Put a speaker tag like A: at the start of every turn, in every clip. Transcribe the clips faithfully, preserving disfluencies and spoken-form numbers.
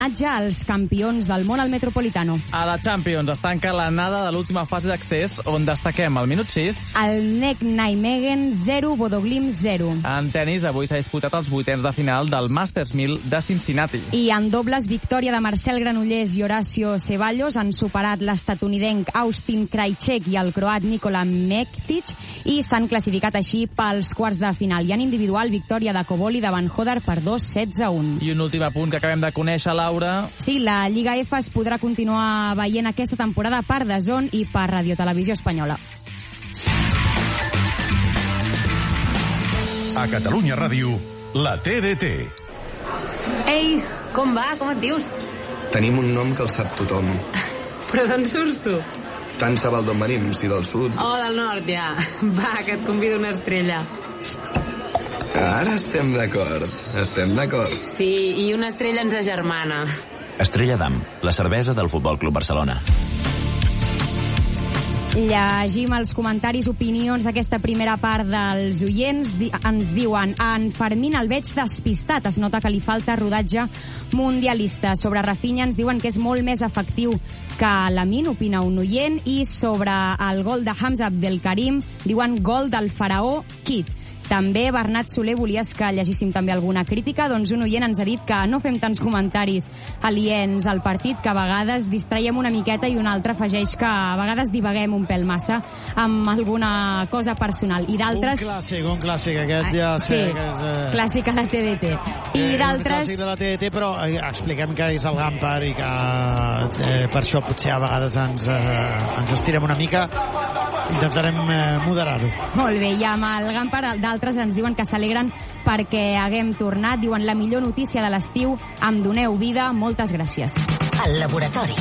A: als campions del món al Metropolitano.
B: A la Champions es tanca l'anada de l'última fase d'accés, on destaquem al minut sis...
A: El N E C Nijmegen zero, Bodo Glimt zero.
B: En tenis, avui s'ha disputat els vuitens de final del Masters mil de Cincinnati.
A: I en dobles, victòria de Marcel Granollers i Horacio Ceballos han superat l'estatunidenc Austin Krajicek i el croat Nikola Mektic i s'han classificat així pels quarts de final. I en individual, victòria de Koboli davant Hodar per dos setze a un.
B: I un últim apunt que acabem de conèixer, Laura.
A: Sí, la Lliga F es podrà continuar veient aquesta temporada per D A Z N i per Radiotelevisió Espanyola.
C: A Catalunya Ràdio, la T D T.
D: Ei, com va? Com et dius?
E: Tenim un nom que el sap tothom.
D: Però d'on surts tu?
E: Tant se val d'on venim, si del sud.
D: Oh, del nord, ja. Va, que et convido una estrella.
E: Ara estem d'acord, estem d'acord.
D: Sí, i una estrella ens agermana.
F: Estrella Damm, la cervesa del Futbol Club Barcelona.
A: Llegim els comentaris, opinions d'aquesta primera part dels oients. Ens diuen: en Fermín el veig despistat, es nota que li falta rodatge mundialista. Sobre Rafinha ens diuen que és molt més efectiu que Lamine, opina un oient. I sobre el gol de Hamza Abdelkarim diuen gol del faraó Kid. També Bernat Soler, volies que llegíssim també alguna crítica? Doncs un oient ens ha dit que no fem tants comentaris aliens al partit, que a vegades distraiem una miqueta, i un altre afegeix que a vegades divaguem un pèl massa amb alguna cosa personal. I d'altres...
G: Un clàssic, un clàssic, aquest ja sé
A: sí,
G: que és... Eh...
A: clàssic a la T D T. I
G: eh,
A: d'altres...
G: Un clàssic de la T D T, però eh, expliquem que és el Gampar i que eh, per això potser a vegades ens, eh, ens estirem una mica. Intentarem eh, moderar-ho.
A: Molt bé, i amb el Gampar d'altres ens diuen que s'alegren perquè haguem tornat. Diuen: la millor notícia de l'estiu, em doneu vida, moltes gràcies.
H: El laboratori.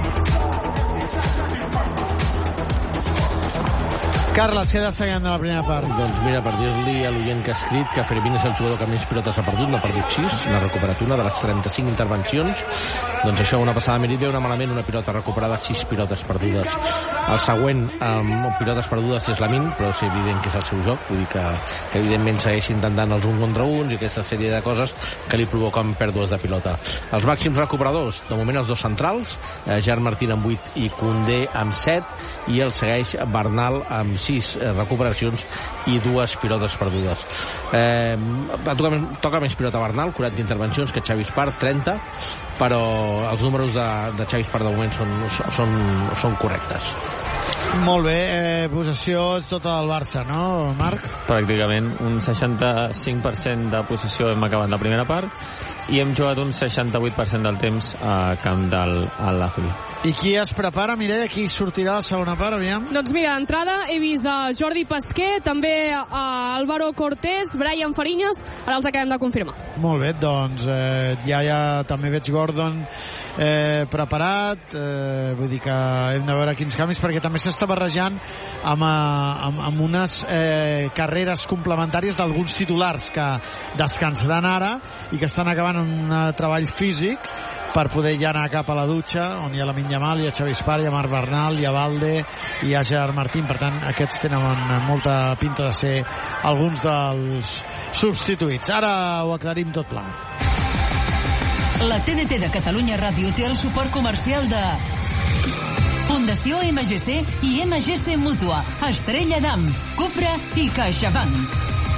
G: Carles, què destaquem de la primera part?
I: Doncs mira, per dir-li a l'oient que ha escrit que Fermín és el jugador que més pilotes ha perdut, n'ha perdut sis, n'ha recuperat una de les trenta-cinc intervencions. Doncs això, una passada Merit ve una malament, una pilota recuperada, sis pilotes perdudes. El següent, amb pilotes perdudes, és Lamine, però és evident que és el seu joc, vull dir que, que evidentment segueix intentant els un contra uns i aquesta sèrie de coses que li provoquen pèrdues de pilota. Els màxims recuperadors, de moment els dos centrals, eh, Gerard Martín amb vuit i Koundé amb set, i el segueix Bernal amb sis eh, recuperacions i dues pilotes perdudes. Eh, toca, toca més pilota Bernal, quaranta intervencions, que Xavi Espart, trenta, però els números de, de Xavi Espart de moment són, són, són correctes.
G: Molt bé, eh, possessió és tota del Barça, no, Marc?
J: Pràcticament un seixanta-cinc per cent de possessió hem acabat la primera part i hem jugat un seixanta-vuit per cent del temps a camp del Al-Ahly.
G: I qui es prepara, Mireia? Qui sortirà a la segona part, aviam?
K: Doncs mira, d'entrada he vist a Jordi Pesquer, també a Álvaro Cortés, Brian Fariñas, ara els acabem de confirmar.
G: Molt bé, doncs eh, ja, ja també veig Gordon eh, preparat, eh, vull dir que hem de veure quins canvis, perquè també s'està barrejant amb, amb, amb unes eh, carreres complementàries d'alguns titulars que descansaran ara i que estan acabant un treball físic per poder ja anar cap a la dutxa, on hi ha Lamine Yamal, hi ha Xavi Espart, hi ha Marc Bernal, hi ha Valde, hi ha Gerard Martín. Per tant, aquests tenen molta pinta de ser alguns dels substituïts. Ara ho aclarim tot pla.
H: La T D T de Catalunya Ràdio té el suport comercial de Fundació M G C i M G C Mútua, Estrella Damm, Cupra i CaixaBank.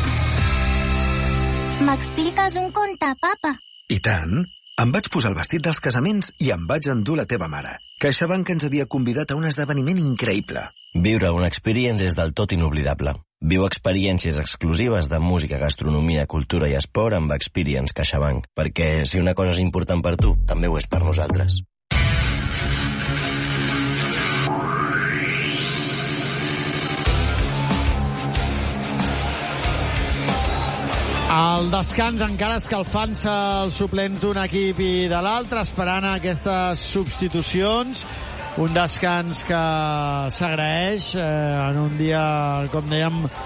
L: M'expliques un conte, papa?
M: I tant! Em vaig posar el vestit dels casaments i em vaig endur la teva mare. CaixaBank ens havia convidat a un esdeveniment increïble.
N: Viure una experience és del tot inoblidable. Viu experiències exclusives de música, gastronomia, cultura i esport amb Experience CaixaBank, perquè si una cosa és important per tu, també ho és per nosaltres.
G: El descans encara escalfant-se el suplent d'un equip i de l'altre, esperant aquestes substitucions. Un descans que s'agraeix eh, en un dia, com dèiem,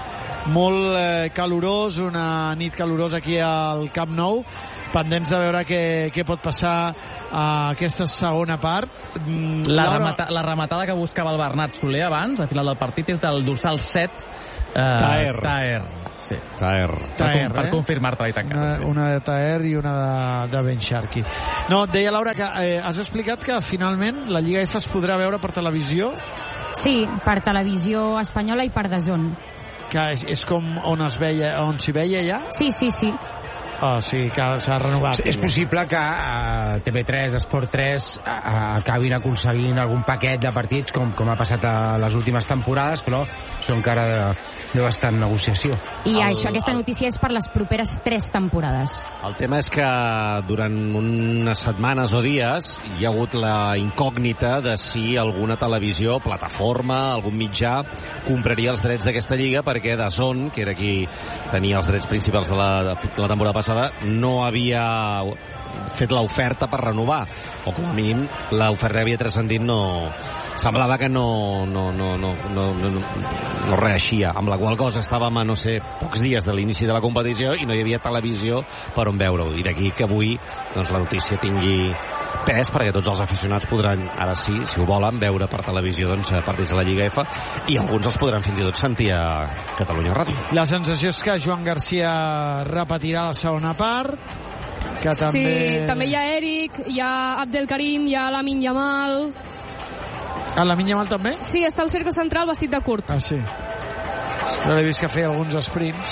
G: molt eh, calorós, una nit calorosa aquí al Camp Nou, pendents de veure què, què pot passar a aquesta segona part.
B: La, Laura... remata, la rematada que buscava el Bernat Soler abans, a final del partit, és del dorsal set. Eh,
O: Taher.
B: Taher. Sí.
O: Taher.
G: Taher,
B: per, per
G: eh?
B: confirmar-te-la i tancar.
G: Una, una de Taher i una de, de Ben Sharkey. No, et deia, Laura, que eh, has explicat que finalment la Lliga F es podrà veure per televisió?
A: Sí, per televisió espanyola i per D A Z N.
G: Que és, és com on es veia, on s'hi veia ja?
A: Sí, sí, sí.
G: Oh, sí, que s'ha renovat.
P: És possible que uh, T V tres, Esport tres uh, acabin aconseguint algun paquet de partits com, com ha passat a les últimes temporades, però això encara deu estar en negociació.
A: I
O: el,
A: això, aquesta
O: el...
A: notícia és per les properes tres temporades.
O: El tema és que durant unes setmanes o dies hi ha hagut la incògnita de si alguna televisió, plataforma, algun mitjà compraria els drets d'aquesta lliga, perquè D A Z N, que era qui tenia els drets principals de la, de la temporada passada, no havia fet l'oferta per renovar, o com a mínim l'oferta havia transcendit, no semblava que no no, no, no, no, no, no reeixia, amb la qual cosa estàvem a no sé, pocs dies de l'inici de la competició i no hi havia televisió per on veure-ho, i d'aquí que avui doncs, la notícia tingui pes, perquè tots els aficionats podran, ara sí, si ho volen, veure per televisió doncs, partits de la Lliga F, i alguns els podran fins i tot sentir a Catalunya Ràdio.
G: La sensació és que Joan Garcia repetirà la segona part, que també...
K: Sí, també hi ha Eric, hi ha Abdelkarim, hi ha Lamine Yamal...
G: Ah, Lamine Yamal també?
K: Sí, està al cercle central vestit de curt.
G: Ah, sí. Jo l'he vist que feia alguns sprints.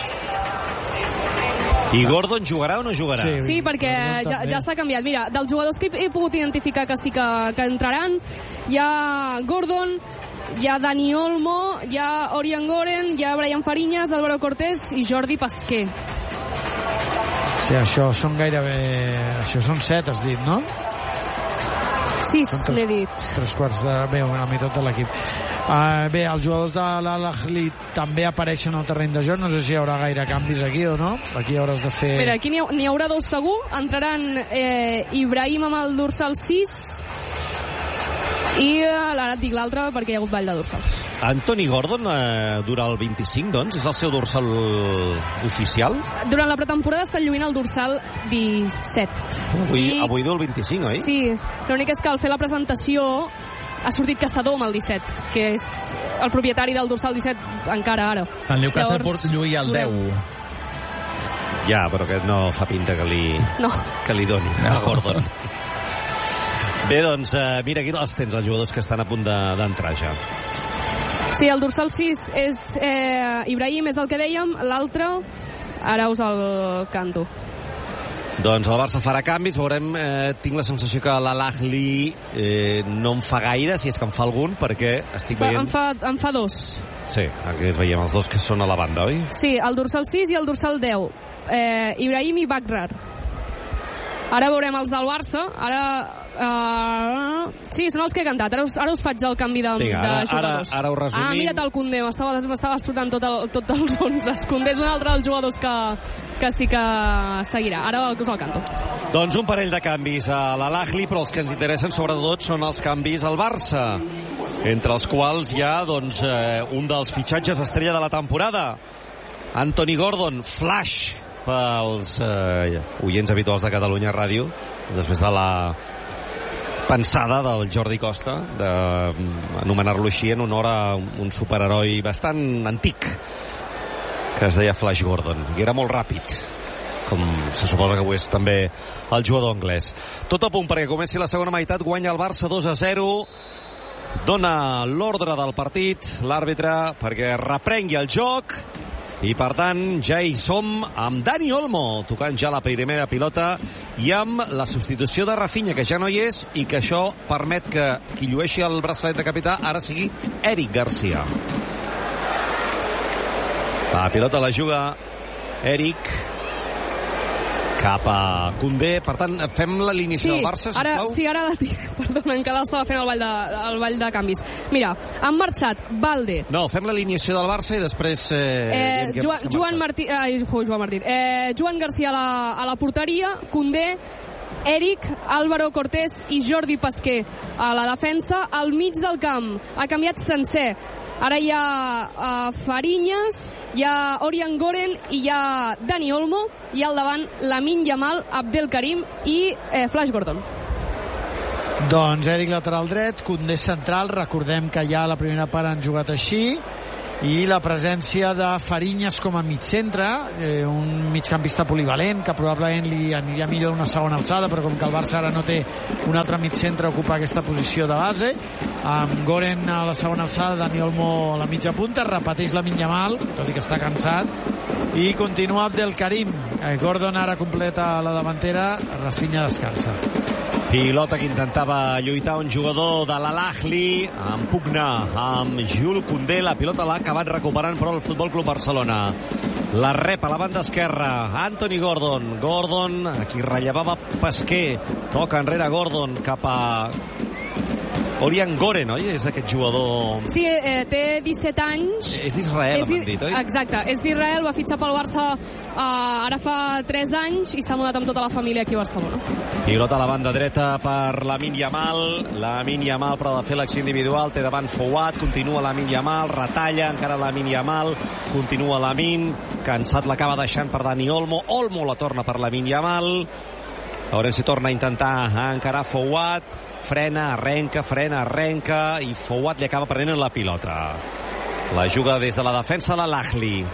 O: I Gordon jugarà o no jugarà?
K: Sí, sí, perquè ja, ja s'ha canviat. Mira, dels jugadors que he pogut identificar que sí que, que entraran, hi ha Gordon, hi ha Dani Olmo, hi ha Orian Goren, hi ha Brian Fariñas, Álvaro Cortés i Jordi Pasquer.
G: Sí, això són gairebé... Això són set, has dit, no?
K: Sis, l'he dit.
G: Tres quarts de... Bé, una meitat de l'equip. Uh, bé, els jugadors de l'Al-Ahly també apareixen al terreny de joc. No sé si hi haurà gaire canvis aquí o no. Aquí hauràs de fer...
K: Mira, aquí n'hi ha, n'hi haurà dos segur. Entraran eh, Ibrahim amb el dorsal sis i eh, ara et dic l'altre perquè hi ha hagut ball de dorsals.
O: Anthony Gordon eh, dura el vint-i-cinc, doncs? És el seu dorsal oficial?
K: Durant la pretemporada està lluint el dorsal disset.
O: Avui,
K: I...
O: avui du el vint-i-cinc, oi?
K: Sí, l'únic és que al fer la presentació ha sortit caçador amb el disset, que és el propietari del dorsal disset encara ara.
B: En Newcastle Llavors, pot lluir el deu.
O: Ja, però aquest no fa pinta que li,
K: no.
O: que li doni no. a Gordon. Bé, doncs, eh, mira, aquí els tens, els jugadors que estan a punt d'entrar ja.
K: Sí, el dorsal sis és eh, Ibrahim, és el que dèiem, l'altre ara us el canto.
O: Doncs el Barça farà canvis, veurem, eh, tinc la sensació que l'Al-Ahly eh, no en fa gaire, si és que en fa algun, perquè estic
K: fa,
O: veient...
K: En fa, en fa dos.
O: Sí, aquí es veiem els dos que són a la banda, oi?
K: Sí, el dorsal sis i el dorsal deu. Eh, Ibrahim i Bakrar. Ara veurem els del Barça, ara... Uh, sí, són els que he cantat. Ara us, ara us faig el canvi de,
O: Vinga,
K: de
O: ara,
K: jugadors.
O: Ara, ara ho resumim.
K: Ah, mira't el Koundé, m'estava estudiant tot, el, tot els onze. Koundé és un altre dels jugadors que, que sí que seguirà. Ara us el canto.
O: Doncs un parell de canvis a l'Al-Ahly, però els que ens interessen sobretot són els canvis al Barça, entre els quals hi ha doncs, eh, un dels fitxatges estrella de la temporada, Anthony Gordon, flash pels eh, oients habituals de Catalunya Ràdio, després de la pensada del Jordi Costa d'anomenar-lo així en honor a un superheroi bastant antic que es deia Flash Gordon, i era molt ràpid, com se suposa que ho és també el jugador anglès. Tot a punt perquè comenci la segona meitat, guanya el Barça dos a zero, dona l'ordre del partit l'àrbitre perquè reprengui el joc, i per tant ja hi som amb Dani Olmo tocant ja la primera pilota i amb la substitució de Rafinha, que ja no hi és, i que això permet que qui llueixi el braçalet de capità ara sigui Eric Garcia. La pilota la juga Eric cap a Koundé. Per tant, fem l'alineació
K: sí,
O: del Barça, sisplau?
K: Ara, sí, ara la tinc. Perdona, encara estava fent el ball, de, el ball de canvis. Mira, han marxat Valde.
O: No, fem l'alineació del Barça i després... Eh,
K: eh, Joan, Joan Martí... Ai, Joan Martí. Eh, Joan Garcia a la, a la porteria, Koundé, Eric, Álvaro Cortés i Jordi Pasquer a la defensa. Al mig del camp ha canviat sencer. Ara hi ha uh, Fariñas, hi ha Orian Goren i hi ha Dani Olmo, i al davant Lamine Yamal, Abdelkarim i eh, Flash Gordon.
G: Doncs Eric lateral dret, Koundé central, recordem que ja a la primera part han jugat així, i la presència de Fariñas com a migcentre, eh, un migcampista polivalent que probablement li aniria millor una segona alçada, però com que el Barça ara no té un altre migcentre, ocupa aquesta posició de base, amb Goren a la segona alçada, Dani Olmo a la mitja punta, repeteix Lamine Yamal, tot i que està cansat, i continua Abdelkarim. eh, Gordon ara completa la davantera, Rafinha descansa.
O: Pilota que intentava lluitar un jugador de l'Al-Ahly en pugna amb Jules Koundé. La pilota l'ha acabat recuperant però el Futbol Club Barcelona. La rep a la banda esquerra Anthony Gordon. Gordon, aquí rellevava Pesquer. Toca enrere Gordon cap a Orian Goren, oi? És aquest jugador...
K: Sí, eh, té disset anys.
O: És d'Israel, m'han dit, oi?
K: Exacte, és d'Israel, va fitxar pel Barça eh, ara fa tres anys i s'ha mudat amb tota la família aquí a Barcelona.
O: Pilota a la banda dreta per Lamine Yamal. Lamine Yamal, però ha de fer l'acció individual. Té davant Fouad, continua Lamine Yamal, retalla encara Lamine Yamal, continua Lamine, cansat l'acaba deixant per Dani Olmo. Olmo la torna per Lamine Yamal. A veure si torna a intentar encarar Fouad. Frena, arrenca, frena, arrenca, i Fouad li acaba prenent la pilota. La juga des de la defensa de l'Al-Ahly.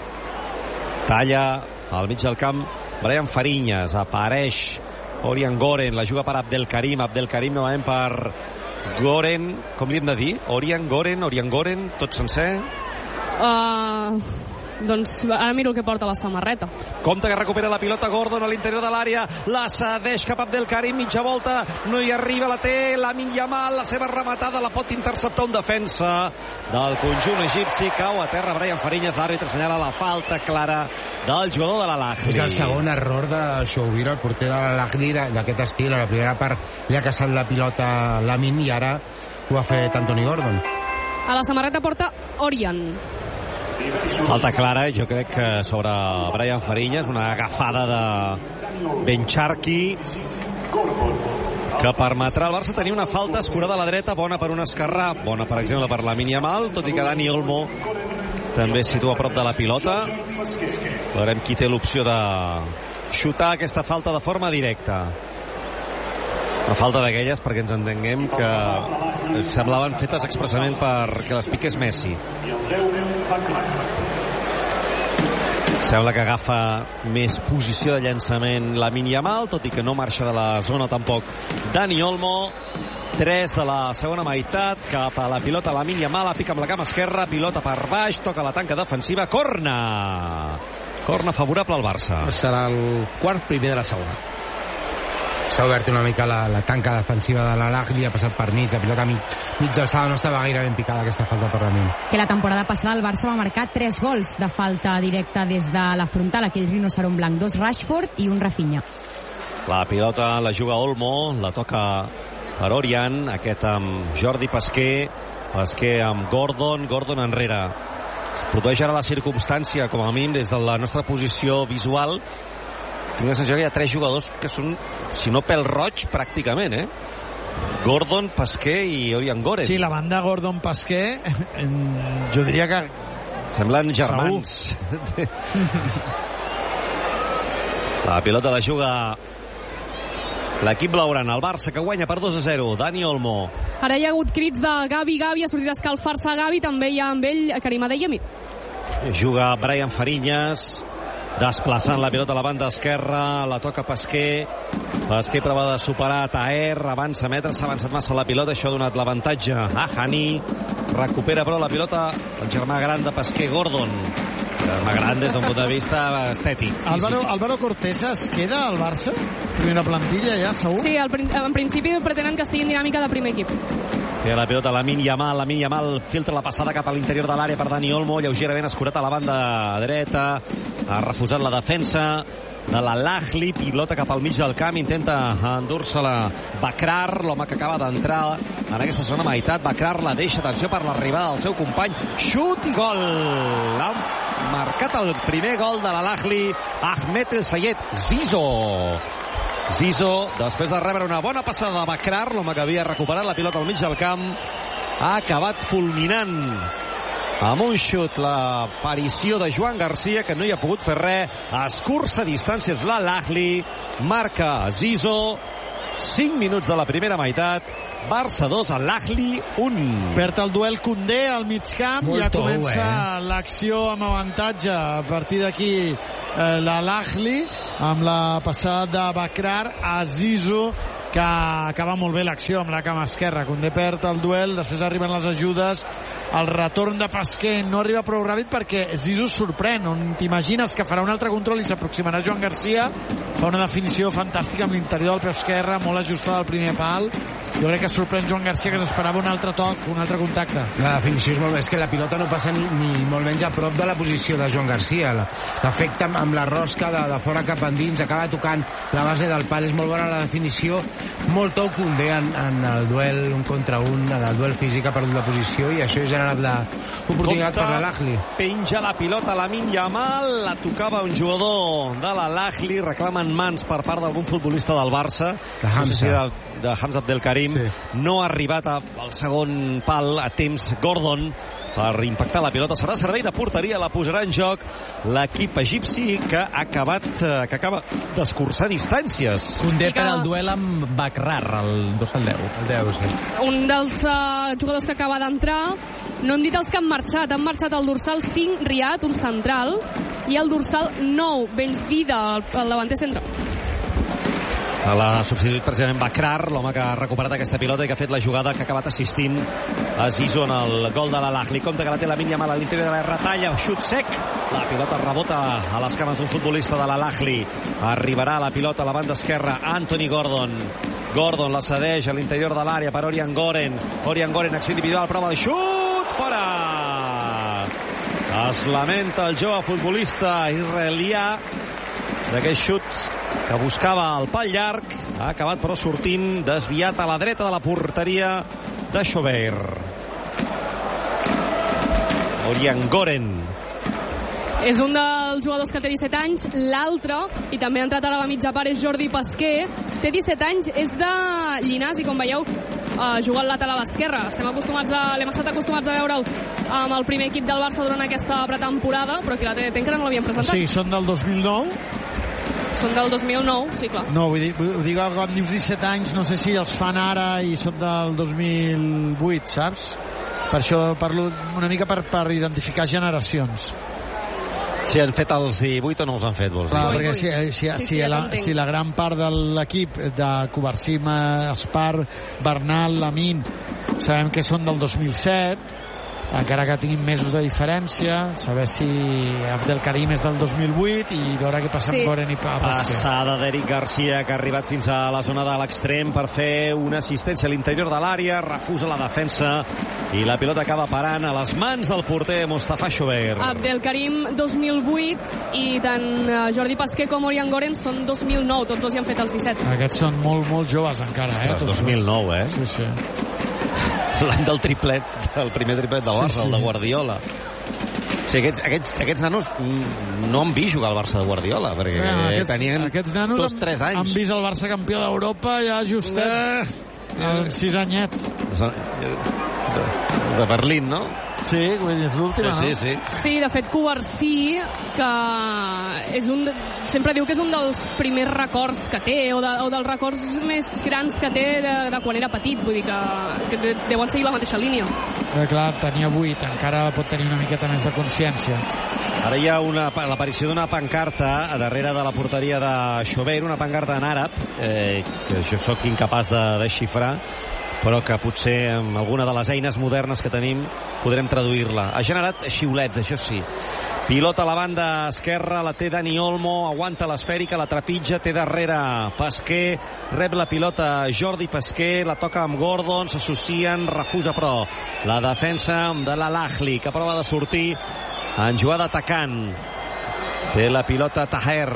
O: Talla al mig del camp Brian Fariñas. Apareix Orian Goren, la juga per Abdelkarim. Abdelkarim novament per Goren. Com li hem de dir? Orian Goren, Orian Goren, tot sencer?
K: Uh, doncs ara miro el que porta la samarreta.
O: Compte que recupera la pilota Gordon a l'interior de l'àrea, la cedeix cap a Abdelkarim, mitja volta, no hi arriba, la té Lamine Yamal, la seva rematada la pot interceptar un defensa del conjunt egipci. Cau a terra Brian Fariñas, l'àrbitre assenyala la falta clara del jugador de l'Al-Ahly.
P: És el segon error de Choubir, el porter de l'Al-Ahly d'aquest estil. A la primera part li ha caçat la pilota Lamine i ara ho ha fet Anthony Gordon.
K: A la samarreta porta Orian.
O: Falta clara, jo crec que sobre Brian Fariñas, una agafada de Bencharki que permetrà al Barça tenir una falta escurada a la dreta, bona per un esquerrà, bona per exemple per Lamine Yamal, tot i que Dani Olmo també es situa a prop de la pilota. Veurem qui té l'opció de xutar aquesta falta de forma directa. Una falta d'aquelles, perquè ens entenguem, que semblaven fetes expressament perquè les piqués Messi. Sembla que agafa més posició de llançament Lamine Yamal, tot i que no marxa de la zona tampoc Dani Olmo. tres de la segona meitat, cap a la pilota Lamine Yamal, pica amb la cama esquerra, pilota per baix, toca la tanca defensiva, corna! Corna favorable al Barça.
I: Serà el quart primer de la segona.
P: S'ha obert una mica la, la tanca defensiva de l'Al-Ahly, ha passat per mig, la pilota mig, mig alçada, no estava gaire ben picada aquesta falta per Lamine.
A: Que la temporada passada el Barça va marcar tres gols de falta directa des de la frontal, aquell rinoceront blanc, dos Rashford i un Rafinha.
O: La pilota la juga Olmo, la toca per Orian, aquest amb Jordi Pesquer, Pesquer amb Gordon, Gordon enrere. Es produeix ara la circumstància, com a mínim des de la nostra posició visual, tinc la sensació que hi ha tres jugadors que són, si no pèl roig, pràcticament, eh? Gordon, Pesquer i Orian Goren.
G: Sí, la banda Gordon Pesquer, jo diria que...
O: Semblen germans. La pilota la juga l'equip blaugrana, el Barça, que guanya per dos a zero. Dani Olmo.
K: Ara hi ha hagut crits de Gavi, Gavi, ha sortit a escalfar-se Gavi, també hi ha amb ell Karim Adeyemi.
O: Juga Brian Fariñas, desplaçant la pilota a la banda esquerra, la toca Pesquer, Pesquer prova de superar Taher, avança a metres, s'ha avançat massa la pilota, això ha donat l'avantatge a Hani, recupera però la pilota el germà gran de Pesquer, Gordon, germà gran des d'un punt de vista estètic.
G: Álvaro, Álvaro Cortés es queda al Barça? Primera plantilla ja, segur?
K: Sí, al, en principi pretenen que estigui en dinàmica de primer equip.
O: Té la pilota Lamine Yamal, Lamine Yamal filtra la passada cap a l'interior de l'àrea per Dani Olmo, lleugerament escurat a la banda dreta, ha refusat la defensa de l'Al-Ahly, pilota cap al mig del camp, intenta endur-se-la Bakrar, l'home que acaba d'entrar en aquesta segona meitat. Bakrar la deixa, atenció per l'arribada del seu company, xut i gol! Ha marcat el primer gol de l'Al-Ahly Ahmed El Sayed Zizzo. Zizzo, després de rebre una bona passada de Bakrar, l'home que havia recuperat la pilota al mig del camp, ha acabat fulminant amb un xut, l'aparició de Joan Garcia, que no hi ha pogut fer res, escurça distàncies l'Al-Ahly, marca Zizou, cinc minuts de la primera meitat, Barça dos, Al-Ahly un.
G: Perd el duel Koundé al mig camp,
P: Molt
G: ja
P: tou,
G: comença
P: eh?
G: l'acció amb avantatge a partir d'aquí eh, l'Al-Ahly amb la passada de Bakrar a Zizou, que acaba molt bé l'acció amb la cama esquerra. Koundé perd el duel, després arriben les ajudes, el retorn de Pasqué no arriba prou ràpid perquè Zizou sorprèn, on t'imagines que farà un altre control i s'aproximarà Joan Garcia, fa una definició fantàstica amb l'interior del peu esquerre, molt ajustada al primer pal. Jo crec que sorprèn Joan Garcia, que s'esperava un altre toc, un altre contacte.
P: La definició és molt bé, és que la pilota no passa ni, ni molt menys a prop de la posició de Joan Garcia. L'efecte amb la rosca de, de fora cap endins, acaba tocant la base del pal, és molt bona la definició, molt tou Koundé en, en el duel un contra un, en el duel físic ha perdut la posició i això ha generat l'oportunitat per l'Al-Ahly.
O: Penja la pilota Lamine Yamal, la tocava un jugador de l'Al-Ahly, reclamen mans per part d'algun futbolista del Barça,
P: de Hamza,
O: no sé si de, de Hamza Abdelkarim, sí. No ha arribat a, al segon pal a temps Gordon per impactar la pilota, serà servei de porteria, la posarà en joc l'equip egipci, que ha acabat que acaba d'escurçar distàncies.
B: Koundé per al duel amb Bakrar, el dos al deu.
P: El deu, sí.
K: Un dels uh, jugadors que acaba d'entrar, no hem dit els que han marxat, han marxat el dorsal cinc, Riyad, un central, i el dorsal nou, Benzida, el, el davanter centre.
O: L'ha substituït precisament Bakrar, l'home que ha recuperat aquesta pilota i que ha fet la jugada que ha acabat assistint a Zizou en el gol de l'Al-Ahly. Compte que la té Lamine Yamal a l'interior de la retalla, xut sec, la pilota rebota a les cames d'un futbolista de l'Al-Ahly. Arribarà la pilota a la banda esquerra, Anthony Gordon. Gordon la cedeix a l'interior de l'àrea per Orian Goren. Orian Goren, acció individual, prova de xut, fora! Es lamenta el jove futbolista israelià d'aquest xut que buscava el pal llarg, ha acabat però sortint desviat a la dreta de la porteria de Chauvert. Orian Goren
K: és un dels jugadors que té disset anys, l'altre, i també ha entrat ara a la mitja part, és Jordi Pasqué, té disset anys, és de Llinars i com veieu uh, juga al lateral esquerre. Estem acostumats a, l'hem estat acostumats a veure'l amb el primer equip del Barça durant aquesta pretemporada, però aquí la T D T encara no l'havien presentat.
G: Sí, són del dos mil nou.
K: Són del dos mil nou, sí, clar.
G: No, vull dir, vull dir que quan dius disset anys, no sé si els fan ara i són del dos mil vuit, saps? Per això parlo una mica per, per identificar generacions.
O: Si han fet els divuit o no els han fet, vols dir?
G: Clar, perquè si, si, si, si, si, la, si la gran part de l'equip de Covarsí, Espar, Bernal, Lamine, sabem que són del dos mil set, encara que tinguin mesos de diferència, saber si Abdelkarim és del dos mil vuit i veure què passa amb Goren i Pasqué.
O: Passada d'Eric Garcia, que ha arribat fins a la zona de l'extrem per fer una assistència a l'interior de l'àrea, refusa la defensa i la pilota acaba parant a les mans del porter Mostafa Chauvert.
K: Abdelkarim dos mil vuit i tant Jordi Pasqué com Orian Goren són dos mil nou, tots dos hi han fet els disset.
G: Aquests són molt, molt joves encara, eh?
O: Ostres, dos mil nou, eh?
G: Sí, sí.
O: L'any del triplet, el primer triplet del Barça, sí, sí. El de Guardiola. Sí, aquests, aquests, aquests nanos no han vist jugar al Barça de Guardiola, perquè ja, aquests, tenien aquests nanos dos, tres anys.
G: Han vist el Barça campió d'Europa ja justet, eh, amb sis anyets.
O: De, de Berlín, no?
G: Sí, vull dir, és l'última,
O: sí,
G: no?
O: Sí, sí.
K: Sí, de fet, Covarsí, que és un, sempre diu que és un dels primers records que té, o, de, o dels records més grans que té de, de quan era petit, vull dir que, que deuen seguir la mateixa línia.
G: Eh, clar, tenia vuit, encara pot tenir una miqueta més de consciència.
O: Ara hi ha una, l'aparició d'una pancarta a darrere de la porteria de Chauvert, una pancarta en àrab, eh, que jo sóc incapaç de desxifrar, però que potser amb alguna de les eines modernes que tenim podrem traduir-la. Ha generat xiulets, això sí. Pilota a la banda esquerra, la té Dani Olmo, aguanta l'esfèrica, la trepitja, té darrere Pasqué, rep la pilota Jordi Pasqué, la toca amb Gordon, s'associen, refusa però la defensa de l'Al-Ahly, que prova de sortir en jugada atacant. Té la pilota Taher.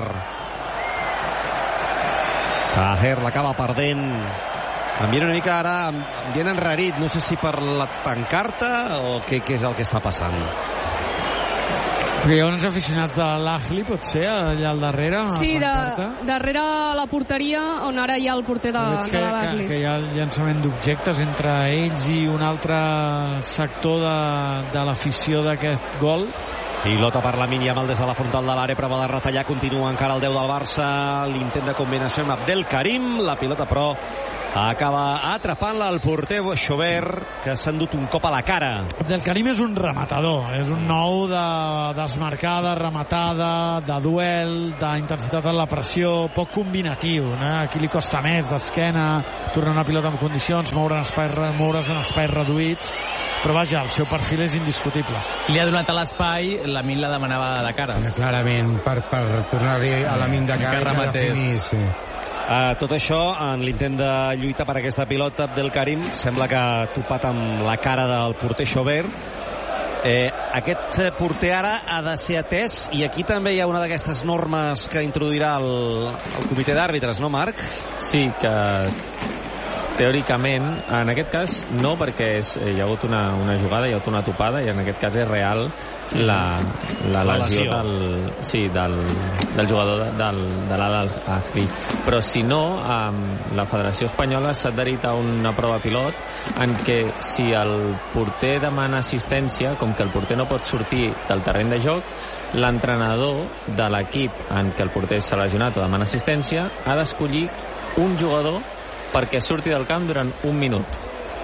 O: Taher l'acaba perdent. Ambient una mica ara, ambient enrarit, no sé si per la pancarta o què, què és el que està passant.
G: Perquè hi ha uns aficionats de l'Ahli, potser, allà al darrere.
K: Sí, de, darrere la porteria, on ara hi ha el porter de,
G: que,
K: de l'Ahli.
G: Que, que hi ha el llançament d'objectes entre ells i un altre sector de, de l'afició d'aquest gol.
O: Pilota per la Yamal des de la frontal de l'àrea, prova de retallar, continua encara el deu del Barça, l'intent de combinació amb Abdelkarim, la pilota però acaba atrapant-la el porter Chauvert, que s'ha endut un cop a la cara.
G: Abdelkarim és un rematador, és un nou de desmarcada, rematada, de duel, d'intensitat en la pressió, poc combinatiu, no? Aquí li costa més, d'esquena, tornar una pilota en condicions, moure en espais, moure's en espais reduïts, però vaja, el seu perfil és indiscutible.
B: Li ha donat a l'espai, Lamine la demanava de cara.
P: Clarament, per, per tornar-li a Lamine de cara
B: que
P: i definir, sí.
O: Uh, tot això, en l'intent de lluita per aquesta pilota del Karim, sembla que ha topat amb la cara del porter Chauvert. Eh, aquest porter ara ha de ser atès, i aquí també hi ha una d'aquestes normes que introduirà el, el comitè d'àrbitres, no, Marc?
J: Sí, que teòricament, en aquest cas no, perquè és, hi ha hagut una, una jugada, hi ha hagut una topada, i en aquest cas és real la, la lesió del, sí, del, del jugador de, del, de l'Al-Ahly. Però si no, um, la Federació Espanyola s'ha adherit a una prova pilot en què si el porter demana assistència, com que el porter no pot sortir del terreny de joc, l'entrenador de l'equip en què el porter s'ha lesionat o demana assistència ha d'escollir un jugador perquè surti del camp durant un minut.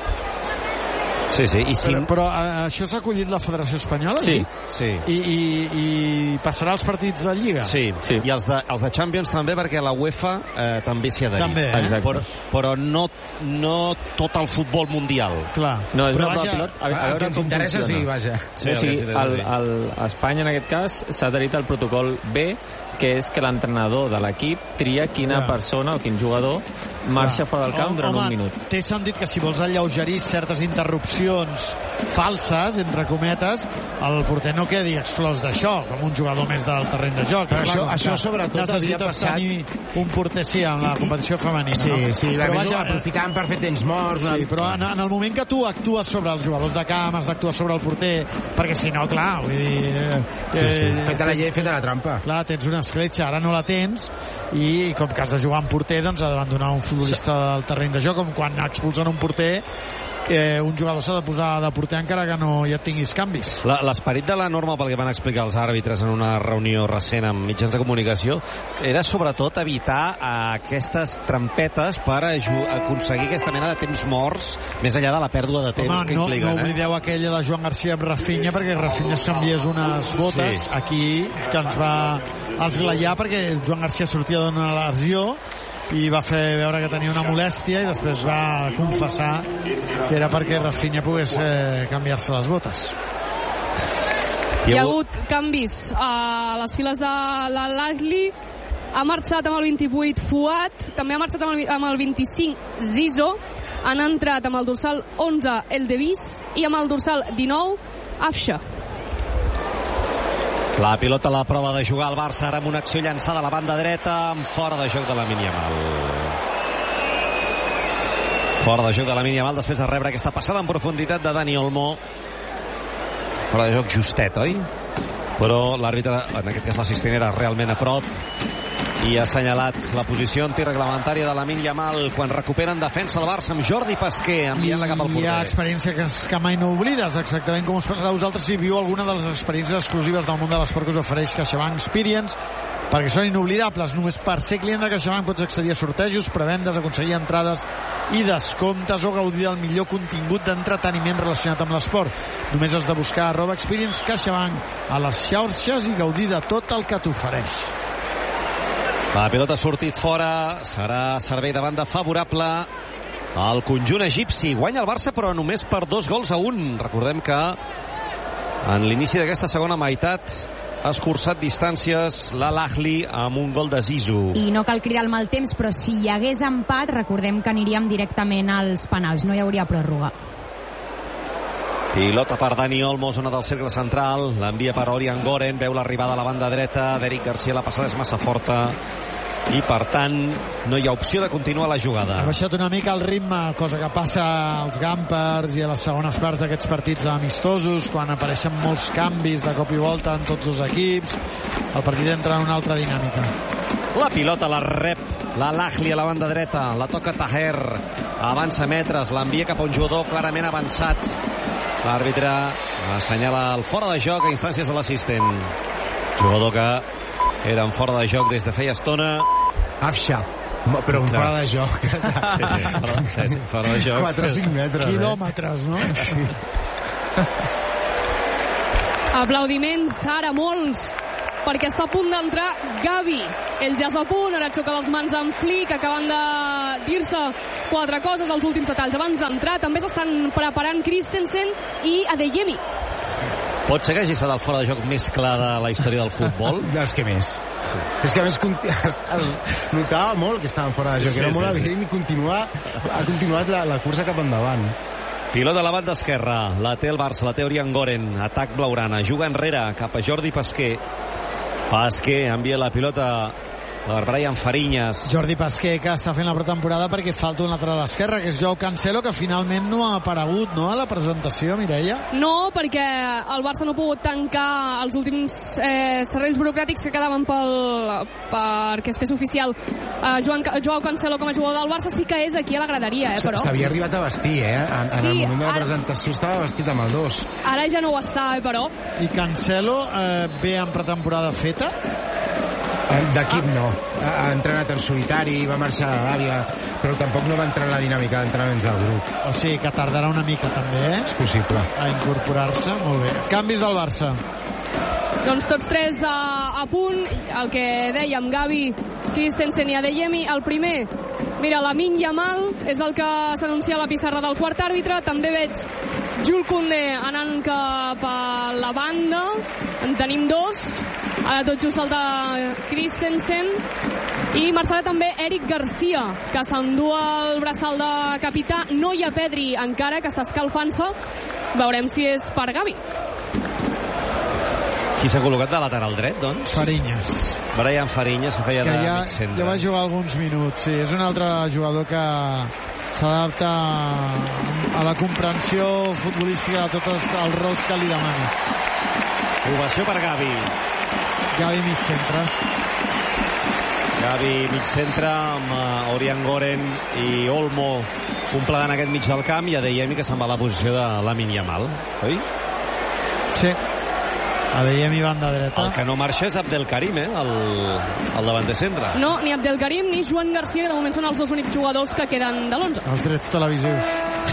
O: Sí, sí. I si...
G: Però, però a, això s'ha acollit la Federació Espanyola?
O: Sí, sí.
G: I, i, i passarà als partits de Lliga?
O: Sí, sí. I els de, els de Champions també, perquè la UEFA eh, també s'hi ha adherit.
G: També, eh?
O: Però, però no, no tot el futbol mundial.
G: Clar.
J: No, és
G: però
J: una
G: vaja,
J: pilot. A, a veure com
P: interessa, sí, vaja.
J: Sí, o sigui, el, el, a Espanya, en aquest cas, s'ha adherit al protocol B, que és que l'entrenador de l'equip tria quina Clar. persona o quin jugador marxa Clar. fora del camp durant
G: Home,
J: un minut.
G: Té sentit que si vols alleugerir certes interrupcions falses, entre cometes, el porter no quedi exclòs d'això, com un jugador més del terreny de joc.
P: Però això, això sobretot havia passat...
G: tenir un porter, sí, en la competició femenina,
P: sí,
G: no?
P: Sí,
G: però
P: vaja, aprofitaven per fer temps morts.
G: Sí, però en, en el moment que tu actues sobre els jugadors de camp, has d'actuar sobre el porter, perquè si no, clar, vull dir... Eh,
P: sí, sí. Eh, feta la llei, feta la trampa.
G: Clar, tens una escletxa, ara no la tens, i com que has de jugar amb porter, doncs ha d'abandonar un futbolista del terreny de joc, com quan expulsen un porter, eh, un jugador s'ha de posar de porter encara que no ja tinguis canvis.
O: L'esperit de la norma, pel que van explicar els àrbitres en una reunió recent amb mitjans de comunicació, era sobretot evitar aquestes trampetes per aconseguir aquesta mena de temps morts, més enllà de la pèrdua de temps. Home, que
G: no,
O: impliquen.
G: No oblideu eh? aquella de Joan Garcia amb Rafinha, perquè Rafinha es canviés unes botes sí. aquí, que ens va esglaiar, perquè Joan Garcia sortia d'una lesió i va fer veure que tenia una molèstia i després va confessar que era perquè Rafinha pogués eh, canviar-se les botes.
K: Hi ha hagut canvis a les files de l'Al-Ahly. Ha marxat amb el vint-i-vuit Fuat, també ha marxat amb el, amb el vint-i-cinc Zizou, han entrat amb el dorsal onze el Devis i amb el dorsal dinou Afsha.
O: La pilota a la prova de jugar al Barça, ara amb una acció llançada a la banda dreta, amb fora de joc de Lamine Yamal. Fora de joc de Lamine Yamal després de rebre aquesta passada en profunditat de Dani Olmo. Fora de joc justet, oi? Però l'àrbitre, en aquest cas l'assistent, era realment a prop i ha assenyalat la posició antireglamentària de Lamine Yamal quan recuperen defensa el Barça amb Jordi Pasquer enviant-la cap al porter.
G: Hi ha experiència que, que mai no oblides, exactament com us passarà a vosaltres si viu alguna de les experiències exclusives del món de l'esport que us ofereix CaixaBank Experience, perquè són inoblidables. Només per ser client de CaixaBank pots accedir a sortejos, prevendes, aconseguir entrades i descomptes o gaudir del millor contingut d'entreteniment relacionat amb l'esport. Només has de buscar arroba Experience CaixaBank a les xarxes i gaudir de tot el que t'ofereix.
O: La pilota ha sortit fora, serà servei de banda favorable al conjunt egipci. Guanya el Barça, però només per dos gols a un. Recordem que en l'inici d'aquesta segona meitat ha escurçat distàncies l'Al-Ahly amb un gol de Zizou.
A: I no cal cridar el mal temps, però si hi hagués empat, recordem que aniríem directament als penals, no hi hauria pròrroga.
O: Pilota per Dani Olmo, zona del cercle central, l'envia per Orian Goren, veu l'arribada a la banda dreta d'Eric Garcia, la passada és massa forta i per tant no hi ha opció de continuar la jugada.
G: Ha baixat una mica el ritme, cosa que passa als Gampers i a les segones parts d'aquests partits amistosos, quan apareixen molts canvis de cop i volta en tots els equips. El partit entra en una altra dinàmica.
O: La pilota la rep la Lahli a la banda dreta, la toca Taher, avança metres, l'envia cap a un jugador clarament avançat. L'àrbitre assenyala el fora de joc a instàncies de l'assistent. Jugador que era en fora de joc des de feia estona.
P: Afxa, però un
O: No.
P: fora de joc.
O: Sí, sí, fora, sí, sí, fora de joc.
P: quatre o cinc metres.
G: Quilòmetres, no?
K: Aplaudiments, ara molts, perquè està a punt d'entrar Gavi. Ell ja és a punt, ara xoca les mans amb Flick, acaben de dir-se quatre coses, els últims detalls abans d'entrar. També s'estan preparant Christensen i Adeyemi.
O: Pot ser que hagi estat el fora de joc més clar de la història del futbol?
P: Dels que més. Sí. És que a més conti- es notava molt que estaven fora de joc,
O: Sí,
P: era
O: sí,
P: molt
O: sí.
P: evident i continua, ha continuat la, la cursa cap endavant.
O: Pilota a la banda esquerra, la té el Barça, la té Orián Goren, atac blaugrana, juga enrere cap a Jordi Pasquer. Pasquer envia la pilota per Brian Fariñas.
G: Jordi Pasquer, que està fent la pretemporada perquè falta un lateral a l'esquerra, que és Joao Cancelo, que finalment no ha aparegut, no?, a la presentació, Mireia.
K: No, perquè el Barça no ha pogut tancar els últims eh, serrells burocràtics que quedaven pel, perquè es fes oficial eh, Joan, Joao Cancelo com a jugador del Barça. Sí que és aquí a la graderia, eh, però
P: S'havia arribat a vestir, eh? En, en
K: Sí,
P: el moment de la
K: ara-
P: presentació estava vestit amb el dos.
K: ara ja no ho està, eh, però
G: I Cancelo eh, ve en pretemporada feta?
P: D'equip no. Ha, ha entrenat en solitari, va marxar a l'Aràbia, però tampoc no va entrar en la dinàmica d'entrenaments del grup.
G: O sigui que tardarà una mica també, eh?
P: És possible.
G: A incorporar-se, molt bé. Canvis del Barça.
K: doncs tots tres a, a punt. El que dèiem, Gavi, Christensen i Adeyemi. El primer, mira, Lamine Yamal és el que s'anuncia a la pissarra del quart àrbitre. També veig Jules Koundé anant cap a la banda. En tenim dos. Ara tot just el de Christensen. I marxarà també Eric Garcia, que s'endú el braçal de capità. No hi ha Pedri encara, que està escalfant-se. Veurem si és per Gavi.
O: Qui s'ha col·locat de lateral dret, doncs?
G: Fariñas.
O: Brian Fariñas, que feia
G: Que
O: de
G: ja,
O: mig centre.
G: ja va jugar alguns minuts, sí. És un altre jugador que s'adapta a la comprensió futbolística de tots els rols que li demanes.
O: Ovació per Gavi.
G: Gavi mig centre.
O: Gavi mig centre amb uh, Orián Goren i Olmo completant aquest mig del camp, i Adeyemi, que se'n va a la posició de Lamine Yamal, oi?
G: Sí. Adeyemi banda dreta.
O: El que no marxa és Abdelkarim, eh? El, el davanter centre.
K: No, ni Abdelkarim ni Joan Garcia, que de moment són els dos únics jugadors que queden de l'onze.
G: Els drets televisius.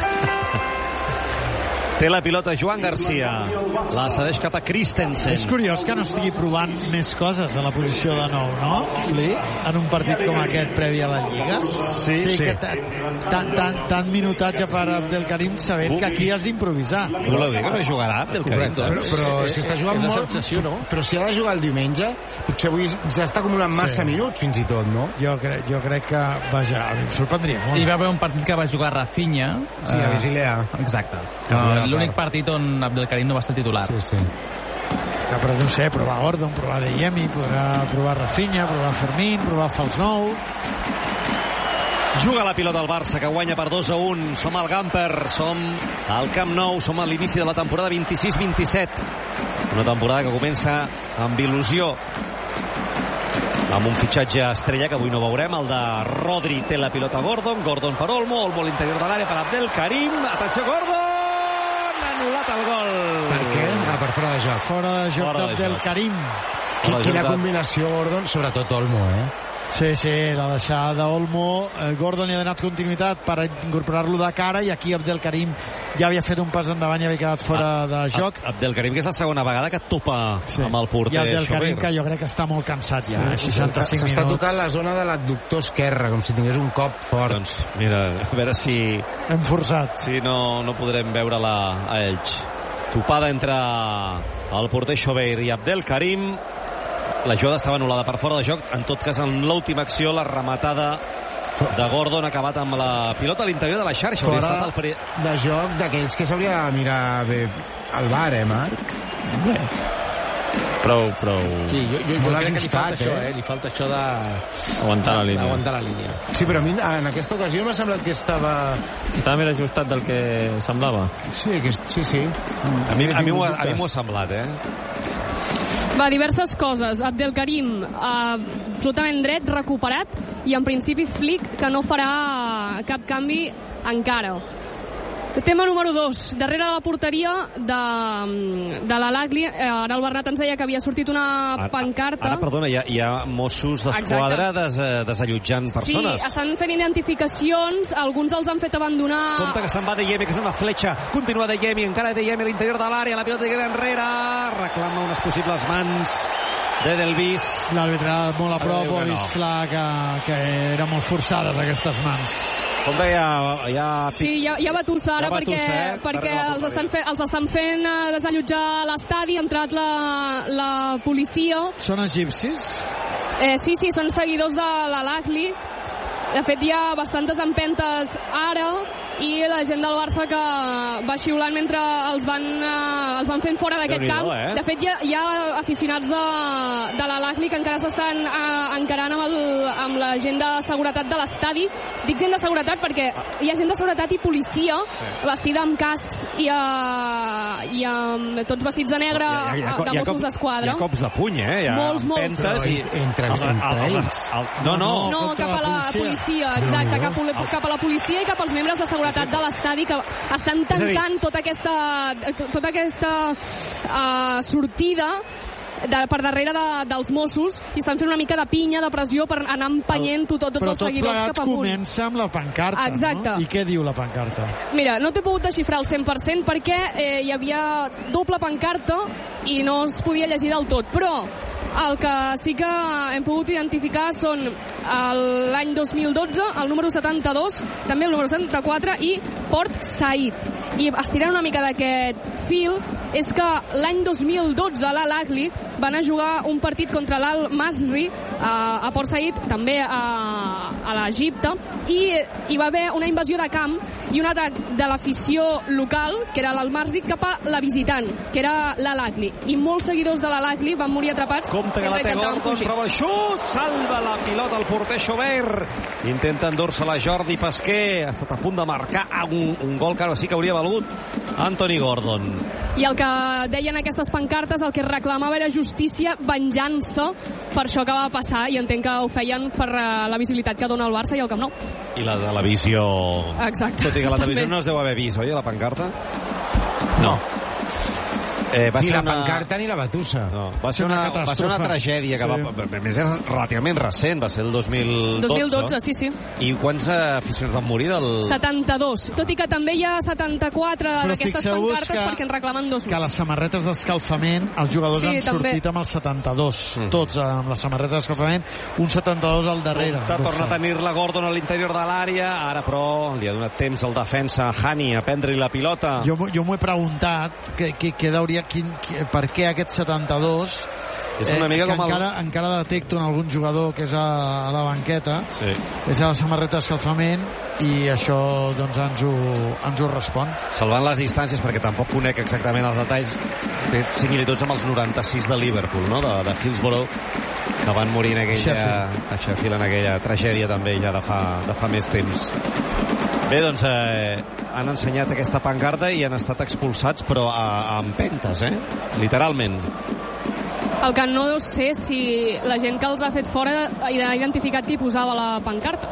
O: Té la pilota Joan Garcia. La cedeix cap a Christensen.
G: És curiós que no estigui provant més coses a la posició de nou, no? Sí. En un partit com aquest previ a la Lliga.
O: Sí,
G: sí.
O: sí.
G: Que tant, tant, tant minutatge per Abdelkarim sabent
O: Uh.
G: que aquí has d'improvisar.
O: Voleu dir que no jugarà Abdelkarim?
P: Però, però si està jugant
I: és la
P: molt...
I: sensació, no?
P: Però si ha de jugar el diumenge, potser avui ja està acumulant massa
G: Sí.
P: minuts, fins i tot, no?
G: Jo crec, jo crec que, vaja, a mi em sorprendria molt.
B: Hi va haver un partit que va jugar Rafinha.
P: Sí, a Basilea.
B: Exacte.
P: Ah,
B: L'únic
P: clar.
B: partit on Abdelkarim no va ser titular.
P: Sí, sí.
G: Que, però no sé, provar Gordon, provar Adeyemi, podrà provar Rafinha, provar Fermín, provar Falsnou.
O: Juga la pilota al Barça, que guanya per dos a un. Som al Gamper, som al Camp Nou, som a l'inici de la temporada vint-i-sis vint-i-set. Una temporada que comença amb il·lusió, amb un fitxatge estrella que avui no veurem, el de Rodri. Té la pilota Gordon, Gordon per Olmo, Olmo a l'interior de l'àrea per Abdelkarim. Atenció, Gordon! Anul·lat el gol.
P: Per què? Ah, per fora de joc.
G: Fora de joc
O: Fora de
G: d'Abdelkarim.
P: Qui- Quina combinació, Gordon, sobretot Olmo, eh?
G: Sí, sí, la deixada d'Olmo. Eh, Gordon hi ha donat continuïtat per incorporar-lo de cara, i aquí Abdelkarim ja havia fet un pas endavant i havia quedat fora
O: Ah,
G: de joc.
O: Abdelkarim, que és la segona vegada que topa
G: Sí.
O: amb el
G: I
O: porter
G: Abdelkarim,
O: Schober.
G: que jo crec que està molt cansat ja,
P: Sí,
G: seixanta-cinc
P: S'està
G: minuts.
P: tocant la zona de l'adductor esquerre, com si tingués un cop fort.
O: Doncs mira, a veure si,
G: Hem forçat.
O: si no, no podrem veure-la a Elx. Topada entre el porter Schober i Abdelkarim. La jugada estava anul·lada per fora de joc. En tot cas, en l'última acció, la rematada de Gordon ha acabat amb la pilota a l'interior de la xarxa. Hauria
P: Fora
O: estat el peri...
P: de joc d'aquells que s'hauria de mirar bé al bar, eh, Marc?
B: Bé.
J: Prou, prou...
I: Sí, jo, jo, jo crec que li falta això, eh? Li falta això de...
J: Aguantar la línia.
I: Aguantar la línia. Sí, però a mi en aquesta ocasió m'ha semblat que estava...
J: Estava més ajustat del que semblava.
I: Sí, que, sí, sí.
O: A mi, a mi m'ho ha, ha semblat, eh?
K: Va, diverses coses. Abdelkarim, uh, absolutament dret, recuperat, i en principi Flick, que no farà cap canvi encara. Tema número dos, darrere de la porteria de, de l'Al-Ahly, eh, ara el Bernat ens deia que havia sortit una pancarta.
O: Ara, ara perdona, hi ha, hi ha Mossos d'Esquadra des, desallotjant persones.
K: Sí, estan fent identificacions, alguns els han fet abandonar...
O: Compte que se'n va De Jemi, que és una fletxa, continua De Jemi, encara De Jemi a l'interior de l'àrea, la pilota queda enrere, reclama unes possibles mans d'Edelvis.
G: L'àrbitre molt a prop, ha vist clar que, que eren molt forçades aquestes mans.
O: Com deia, hi ha...
K: Sí, hi ha, hi ha batussa ara perquè, eh? perquè els, estan fe, els estan fent uh, desallotjar l'estadi, ha entrat la, la policia.
G: Són egipcis?
K: Eh, sí, sí, són seguidors de l'Al-Ahly. De fet, hi ha bastantes empentes ara i la gent del Barça que va xiulant mentre els van, uh, els van fent fora d'aquest camp. Eh? De fet, hi ha, hi ha aficionats de, de l'Al-Ahly que encara s'estan uh, encarant amb, el, amb la gent de seguretat de l'estadi. Dic gent de seguretat perquè hi ha gent de seguretat i policia sí. vestida amb cascs i, uh, i amb tots vestits de negre hi ha, hi ha, de Mossos d'Esquadra.
O: Hi ha cops de puny, eh? Hi ha
K: molts, molts.
O: I...
P: Entre, entre ells.
O: No, no.
K: No, cap a la policia, exacte, cap, cap a la policia i cap als membres de seguretat de l'estadi que estan tancant tota aquesta tota aquesta uh, sortida de, per darrere de, dels Mossos i estan fent una mica de pinya, de pressió per anar empenyent tot, tots
G: però
K: els seguidors cap amunt.
G: Però tot plegat comença amb la pancarta,
K: exacte.
G: No? I què diu la pancarta?
K: Mira, no t'he pogut desxifrar al cent per cent perquè eh, hi havia doble pancarta i no es podia llegir del tot, però el que sí que hem pogut identificar són l'any dos mil dotze, el número setanta-dos, també el número setanta-quatre i Port Said. I estirant una mica d'aquest fil, és que l'any dos mil dotze l'Al-Ahly va anar a jugar un partit contra l'Al-Masri a, a Port Said, també a, a l'Egipte, i hi va haver una invasió de camp i un atac de l'afició local, que era l'Al-Masri, cap a la visitant, que era l'Al-Ahly. I molts seguidors de l'Al-Ahly van morir atrapats.
O: Compte que la té Gordon, prova el xut, salva la pilota el porter Chauvert, intenta endur-se la Jordi Pesquer, ha estat a punt de marcar un, un gol que ara sí que hauria valgut Anthony Gordon.
K: I el que deien aquestes pancartes, el que reclamava era justícia, venjança per això que va passar, i entenc que ho feien per la visibilitat que dona el Barça i el Camp Nou.
O: I la de la visió...
K: Exacte.
O: Tot i que la televisió no es deu haver vist, oi, la pancarta?
P: No.
O: Eh, va
P: ni
O: ser
P: la
O: una...
P: pancarta ni la batussa.
O: No, va, ser una, va ser una tragèdia que sí. va, més és relativament recent, va ser el dos mil dotze.
K: dos mil dotze, sí, sí.
O: I quants aficionats van morir del...
K: setanta-dos, tot i que també hi ha setanta-quatre d'aquestes pancartes que, perquè en reclamen dos.
G: Que les samarretes d'escalfament, els jugadors sí, han
K: també.
G: sortit amb el setanta-dos, mm. tots amb les samarretes d'escalfament, un setanta-dos al darrere.
O: Compte, torna a tenir-la Gordon a l'interior de l'àrea, ara però li ha donat temps al defensa Hani a prendre-hi la pilota.
G: Jo, jo m'ho he preguntat, que, que, que hauria, quin, que, per què aquest setanta-dos
O: és una mica
G: eh,
O: com el...
G: encara, encara detecto en algun jugador que és a, a la banqueta,
O: sí.
G: és a la samarreta d'escalfament, i això doncs ens ho, ens ho respon.
O: Salvant les distàncies, perquè tampoc conec exactament els detalls, té similituds amb els noranta-sis de Liverpool, no? de, de Hillsborough, que van morir en aquella, Sheffield. a Sheffield en aquella tragèdia també ja de fa, de fa més temps. Bé, doncs eh, han ensenyat aquesta pancarta i han estat expulsats, però a, a empentes, eh? Literalment.
K: El que no sé si la gent que els ha fet fora ha identificat qui posava la pancarta.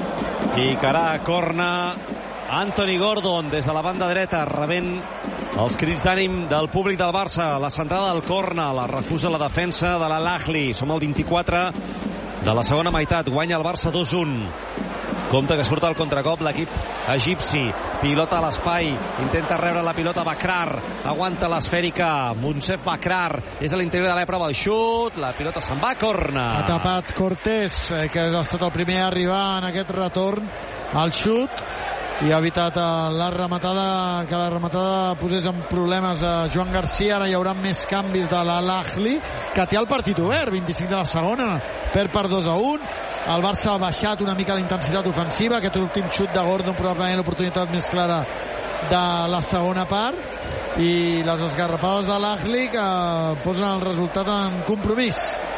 O: I cara corna Anthony Gordon des de la banda dreta, rebent els crits d'ànim del públic del Barça. La centrada del corna, la refusa la defensa de l'Al-Ahly. Som al vint-i-quatre de la segona meitat, guanya el Barça dos a un. Compte que surt al contracop l'equip egipci, pilota a l'espai, intenta rebre la pilota Bakrar, aguanta l'esfèrica Monsef Bakrar, és a l'interior de la prova el xut, la pilota se'n va, corna.
G: Ha tapat Cortés, eh, que ha estat el primer a arribar en aquest retorn al xut, i ha evitat la rematada, que la rematada posés en problemes de Joan Garcia. Ara hi haurà més canvis de l'Al-Ahly, que té el partit obert, vint-i-cinc de la segona, perd per dos a un. El Barça ha baixat una mica la intensitat ofensiva, aquest últim xut de Gordon probablement l'oportunitat més clara de la segona part, i les esgarrapades de l'Ahly que posen el resultat en compromís.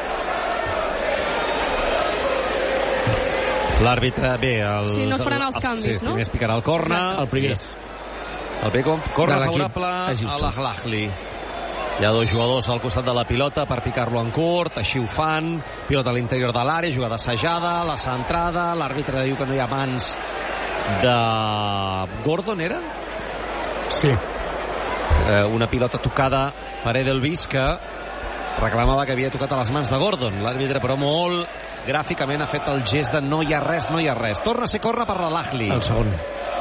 O: L'àrbitre, bé... El,
K: sí, no es faran els canvis,
O: sí,
K: no?
O: Primer es picarà el corna.
I: El primer.
O: El primer corna favorable a l'Ahly. Hi ha dos jugadors al costat de la pilota per picar-lo en curt, així ho fan. Pilota a l'interior de l'àrea, jugada assajada, la centrada, l'àrbitre diu que no hi ha mans de Gordon, era?
P: Sí.
O: Eh, una pilota tocada per Edelvis que reclamava que havia tocat a les mans de Gordon. L'àrbitre, però molt gràficament, ha fet el gest de no hi ha res, no hi ha res. Torna a ser corna per l'Ahly.
I: El segon.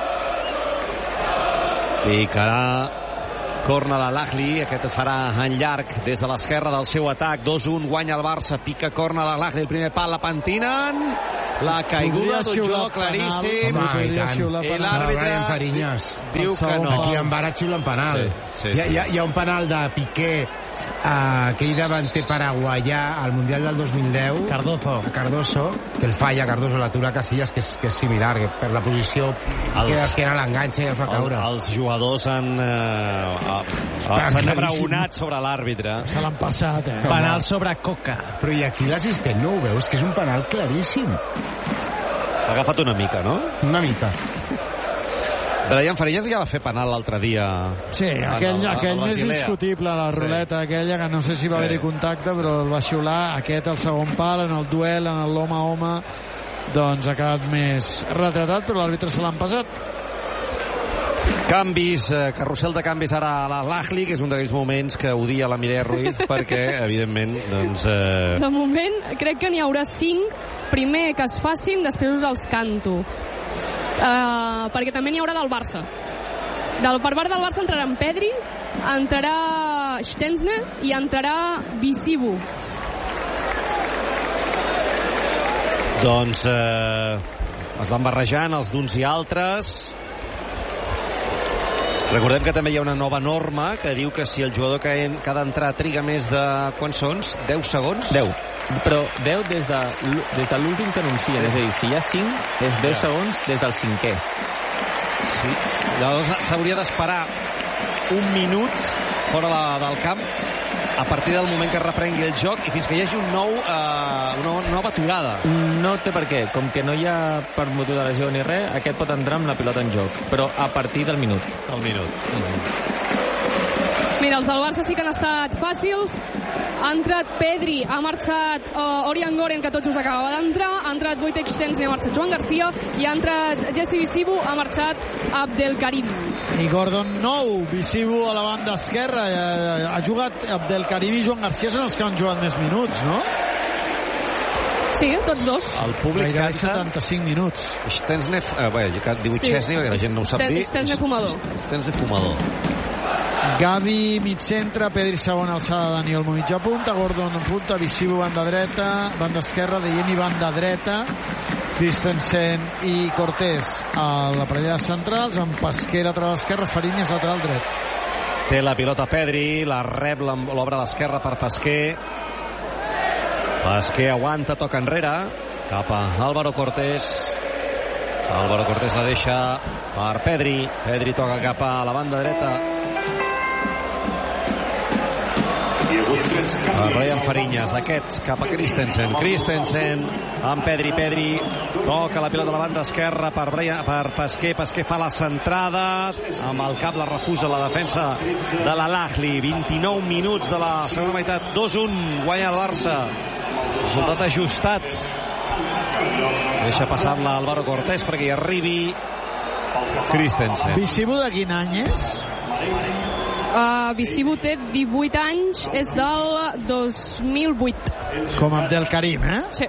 O: Picarà corna de l'Ahly, aquest farà en llarg des de l'esquerra del seu atac. dos un, guanya el Barça, pica corna de l'Ahly, el primer pal, la pentinen, la caiguda d'un joc claríssim.
P: Home, i tant.
O: I l'àrbitre diu que no.
P: Aquí en Barat xiula un penal.
O: Sí, sí,
P: hi, ha,
O: sí.
P: hi, ha, hi ha un penal de Piqué, uh, que hi davanter paraguaià al Mundial del dos mil deu.
B: Cardozo.
P: Cardoso, que el falla, Cardoso l'atura a Casillas, que és, que és similar, que per la posició els, queda esquena l'enganxa i el fa caure.
O: El, els jugadors han eh, s'han abraonat sobre l'àrbitre.
G: Se l'han passat, eh?
B: Penal sobre Coca.
P: Però i aquí l'assistent no ho veus, que és un penal claríssim.
O: L'ha agafat una mica, no?
P: Una mica.
O: Brian Farillas ja va fer penal l'altre dia.
G: Sí, aquell,
O: el,
G: aquell més discutible, la ruleta
O: sí.
G: aquella, que no sé si va sí. haver-hi contacte, però el va xiular. Aquest, el segon pal, en el duel, en el l'home a home, doncs ha quedat més retratat, però l'àrbitre se l'han passat.
O: Canvis, eh, carrusel de canvis ara a l'Ahly, que és un d'aquells moments que odia la Mireia Ruiz, perquè, evidentment, doncs... Eh...
K: De moment, crec que n'hi haurà cinc. Primer que es facin, després us els canto. Uh, perquè també n'hi haurà del Barça. Del, per part del Barça entrarà en Pedri, entrarà Stenzner i entrarà Bisibu.
O: Doncs eh, es van barrejant els d'uns i altres. Recordem que també hi ha una nova norma que diu que si el jugador que, en, que ha d'entrar triga més de... Quants són? deu segons?
J: deu. Però deu des de, des de l'últim que anuncien. És a dir, si hi ha cinc, és deu ja. segons des del cinquè.
O: Sí. Llavors s'hauria d'esperar un minut fora la, del camp a partir del moment que es reprengui el joc i fins que hi hagi un nou, eh, una nova aturada.
J: No té per què. Com que no hi ha per motiu de lesió ni res, aquest pot entrar amb la pilota en joc, però a partir del minut.
O: El minut. Mm-hmm.
K: Mira, els del Barça sí que han estat fàcils. Ha entrat Pedri, ha marxat uh, Orian Goren, que tots us acabava d'entrar, ha entrat Wojtek Szczęsny, ha marxat Joan Garcia, i ha entrat Jesse Bisibu, ha marxat Abdelkarim.
G: I Gordon nou, Bisibu a la banda esquerra, ha, ha jugat Abdelkarim i Joan Garcia, són els que han jugat més minuts, no?
K: Sí, tots dos.
O: El públic
G: gairebé
O: canta...
G: setanta-cinc minuts.
O: Szczęsny, eh, bé, jo diu sí. Szczęsny, perquè la gent no ho sap dir.
K: Szczęsny fumador.
O: Szczęsny fumador.
G: Gavi mig centre, Pedri segona alçada, Dani Olmo mitja punta, Gordon en punta, Bisibu banda dreta, banda esquerra, Deyemi banda dreta, Christensen i Cortés a la parella de centrals, amb Pasquer lateral esquerra, Fariñas lateral dret.
O: Té la pilota Pedri, la rep, l'obre a l'esquerra per Pasquer. Pasquer aguanta, toca enrere, cap a Álvaro Cortés. Álvaro Cortés la deixa per Pedri. Pedri toca cap a la banda dreta. El Brian Fariñas, d'aquest cap a Christensen. Christensen amb Pedri. Pedri toca la pilota a la banda esquerra per, Brian, per Pasquer. Pasquer fa la centrada. Amb el cap la refusa la defensa de l'Al-Ahly. vint-i-nou minuts de la segona meitat. dos un, guanya el Barça. Resultat ajustat. Deixa passar-la Álvaro Cortés perquè hi arribi Christensen.
G: Bisibu de quin any és?
K: Uh, Bisibu té divuit anys, és del dos mil vuit.
G: Com Abdelkarim, eh?
K: Sí.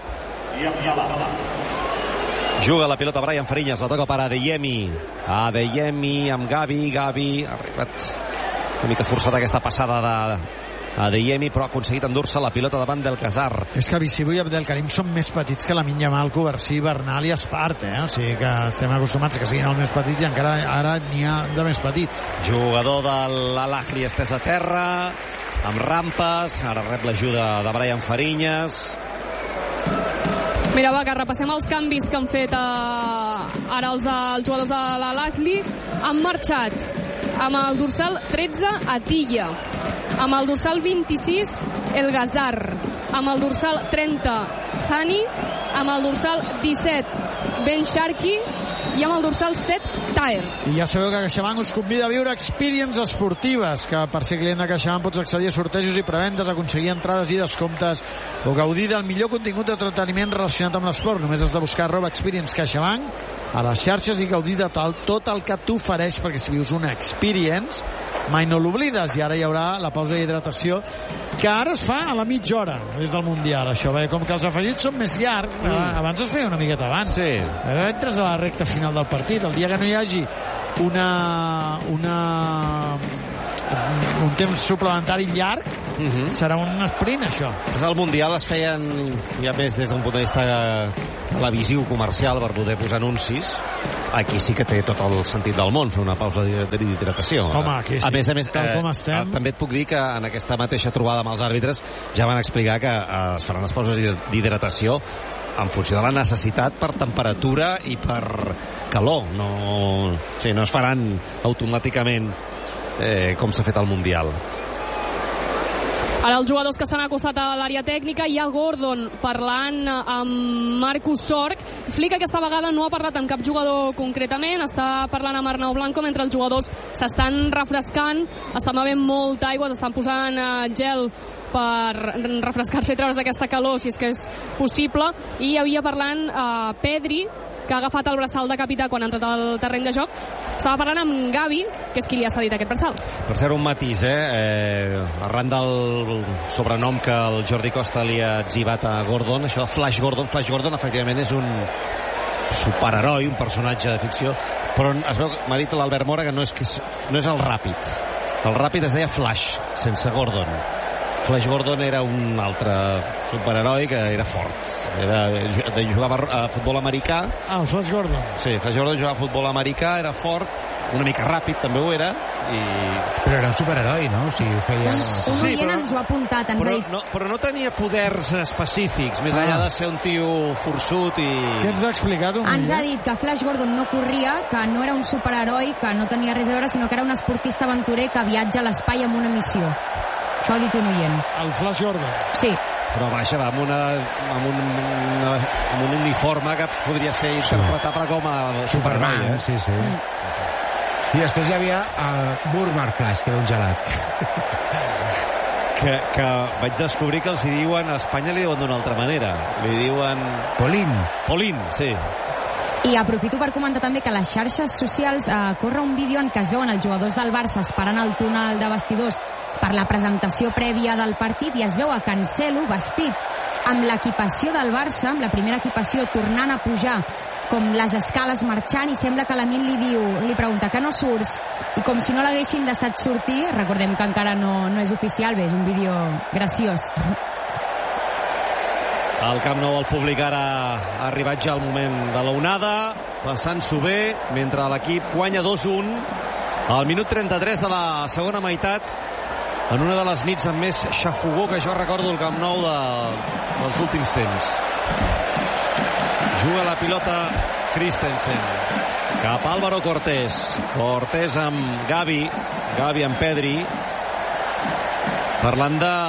O: Juga la pilota Brian Fariñas, la toca per Adeyemi. Adeyemi amb Gavi. Gavi ha arribat una mica forçada aquesta passada de Adeyemi, però ha aconseguit endur-se la pilota davant del Casar.
G: És que Bisibu i Abdelkarim són més petits que Lamine Yamal, Covarsí, Bernal i Espart, eh? O sigui que estem acostumats que siguin els més petits i encara ara n'hi ha de més petits.
O: Jugador de l'Al-Ahly estès a terra, amb rampes, ara rep l'ajuda de Brian Fariñas.
K: Mira, va, que repassem els canvis que han fet a, ara els, de, els jugadors de l'Al-Ahly han marxat amb el dorsal tretze Atilla, amb el dorsal vint-i-sis El Ghazar, amb el dorsal trenta Hani, amb el dorsal disset Ben Sharki i amb el dorsal set Taher.
G: I ja sabeu que CaixaBank us convida a viure Experience esportives, que per ser client de CaixaBank pots accedir a sortejos i prevendes, aconseguir entrades i descomptes o gaudir del millor contingut d'entreteniment relacionat amb l'esport. Només has de buscar arroba Experience CaixaBank a les xarxes i gaudir de tal, tot el que t'ofereix, perquè si vius una Experience mai no l'oblides. I ara hi haurà la pausa d'hidratació, que ara es fa a la mitja hora des del Mundial, això, perquè com que els afegits són més llargs, mm. abans es feia una miqueta abans.
O: Sí.
G: Ara entres a la recta final del partit. El dia que no hi hagi una una un temps suplementari llarg, uh -huh. serà un sprint, això.
O: El Mundial es feien ja més des d'un punt de vista televisiu, comercial, per poder posar anuncis. Aquí sí que té tot el sentit del món fer una pausa d'hidratació.
G: Home, aquí sí.
O: A més a més,
G: tal com estem.
O: Eh, també et puc dir que en aquesta mateixa trobada amb els àrbitres ja van explicar que eh, es faran les pauses d'hidratació en funció de la necessitat per temperatura i per calor. No, o sigui, no es faran automàticament eh, com s'ha fet al Mundial.
K: Ara els jugadors que s'han acostat a l'àrea tècnica, hi ha Gordon parlant amb Marcus Sorg. Flick aquesta vegada no ha parlat amb cap jugador concretament, està parlant amb Arnau Blanco mentre els jugadors s'estan refrescant, estan bevent molta aigua, s'estan posant gel per refrescar-se i treure's aquesta calor si és que és possible. I hi havia parlant uh, Pedri, que ha agafat el braçal de capità quan ha entrat al terreny de joc. Estava parlant amb Gavi, que és qui li ha cedit aquest braçal.
O: Per cert, un matís, eh? eh arran del sobrenom que el Jordi Costa li ha etzibat a Gordon, això de Flash Gordon, Flash Gordon efectivament és un superheroi, un personatge de ficció, però es veu, m'ha dit l'Albert Mora que no és, que no és el ràpid. El ràpid es deia Flash, sense Gordon. Flash Gordon era un altre superheroi que era fort. Era, jugava a futbol americà.
G: Ah, el Flash Gordon.
O: Sí, Flash Gordon jugava a futbol americà, era fort, una mica ràpid també ho era. I...
P: Però era un superheroi, no? O sigui, feia...
A: Un, un sí, però, ens ho ha apuntat, ens
O: però,
A: ha dit.
O: No, però no tenia poders específics, més ah. enllà de ser un tio forçut i...
G: Què ens ha explicat? Un
A: ens ha dit que Flash Gordon no corria, que no era un superheroi, que no tenia res a veure, sinó que era un esportista aventurer que viatja a l'espai amb una missió. Això ha dit un oient.
G: El Flash Gordon?
A: Sí.
O: Però vaja, va amb, una, amb, un, una, amb un uniforme que podria ser interpretable com a Superman, eh?
P: Sí, sí. Mm. I després hi havia el Burmar Flash, que era un gelat.
O: que, que vaig descobrir que els hi diuen, a Espanya li diuen d'una altra manera. Li diuen...
P: Polín.
O: Polín, sí.
A: I aprofito per comentar també que a les xarxes socials eh, corre un vídeo en què es veuen els jugadors del Barça esperant el túnel de vestidors per la presentació prèvia del partit i es veu a Cancelo vestit amb l'equipació del Barça, amb la primera equipació, tornant a pujar com les escales marxant, i sembla que l'Amin li diu, li pregunta que no surts, i com si no l'haguessin deixat sortir. Recordem que encara no, no és oficial, bé, és un vídeo graciós.
O: Al Camp Nou el públic ara ha arribat ja al moment de l'onada, passant-s'ho bé, mentre l'equip guanya dos un al minut trenta-tres de la segona meitat, en una de les nits amb més xafogó que jo recordo al Camp Nou de, dels últims temps. Juga la pilota Christensen cap a Álvaro Cortés. Cortés amb Gavi, Gavi amb Pedri, parlant de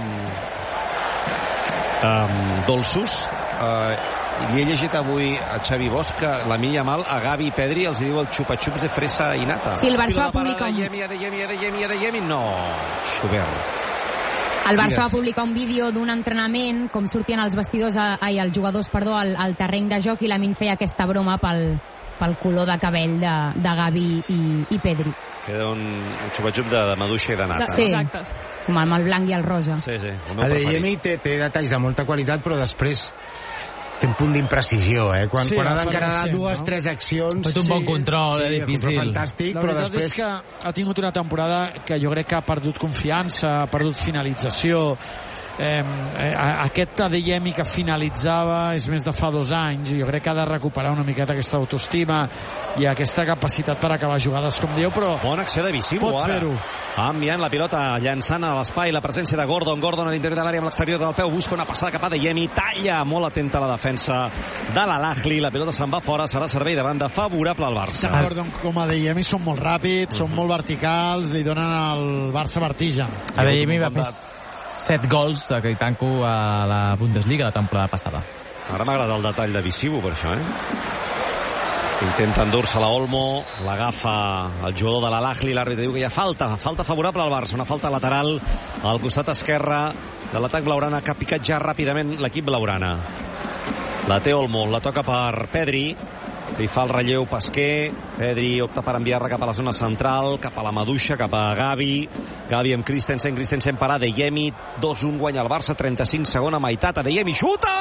O: um, dolços. Uh, li he llegit avui a Xavi Bosch que la Lamine Yamal a Gavi i Pedri els diu el xupa-xups de fresa i nata.
A: Sí, el Barça va publicar un...
O: Yemi, de Yemi, de Yemi, de Yemi, no. Schubert.
A: El Barça va publicar un vídeo d'un entrenament, com sortien els vestidors, a, ai, els jugadors, perdó, al, al terreny de joc, i Lamine feia aquesta broma pel, pel color de cabell de, de Gavi i, i Pedri.
O: Queda un, un xupa-xup de, de maduixa i de nata.
A: Sí, exacte. Com amb el blanc i el rosa.
O: Sí, sí.
P: El de Yemi té, té detalls de molta qualitat, però després té un punt d'imprecisió, eh? Quan, sí, quan ha d'encarar dues, no? tres accions...
B: Fet un bon control,
P: sí,
B: eh? Difícil.
P: Control fantàstic,
G: la
P: però
G: veritat
P: després...
G: és que ha tingut una temporada que jo crec que ha perdut confiança, ha perdut finalització. eh, eh, aquest Adeyemi que finalitzava és més de fa dos anys, jo crec que ha de recuperar una miqueta aquesta autoestima i aquesta capacitat per acabar jugades, com dieu, però
O: bona acció de Visivo
G: pot
O: ara,
G: fer-ho.
O: enviant la pilota, llançant a l'espai, la presència de Gordon, Gordon a l'interior de l'àrea amb l'exterior del peu, busca una passada cap a Adeyemi, talla molt atenta a la defensa de l'Al-Ahly, la pilota se'n va fora, serà servei de banda favorable al Barça.
G: Gordon com Adeyemi són molt ràpids, són molt verticals, li donen al Barça vertigen.
B: Adeyemi va fer set gols de Creditanco a la Bundesliga la temporada passada.
O: Ara m'agrada el detall de Visivo per això, eh? Intenta endur-se la Olmo, l'agafa el jugador de l'Al-Ahly, l'àrbitre diu que hi ha falta, falta favorable al Barça, una falta lateral al costat esquerre de l'atac blaugrana que ha picat ja ràpidament l'equip blaugrana. La té Olmo, la toca per Pedri, li fa el relleu Pasquer, Pedri opta per enviar-la cap a la zona central, cap a la Maduixa, cap a Gavi, Gavi amb Christensen, Christensen per Adeyemi, dos un guanya el Barça, trenta-cinc segona meitat, Adeyemi xuta!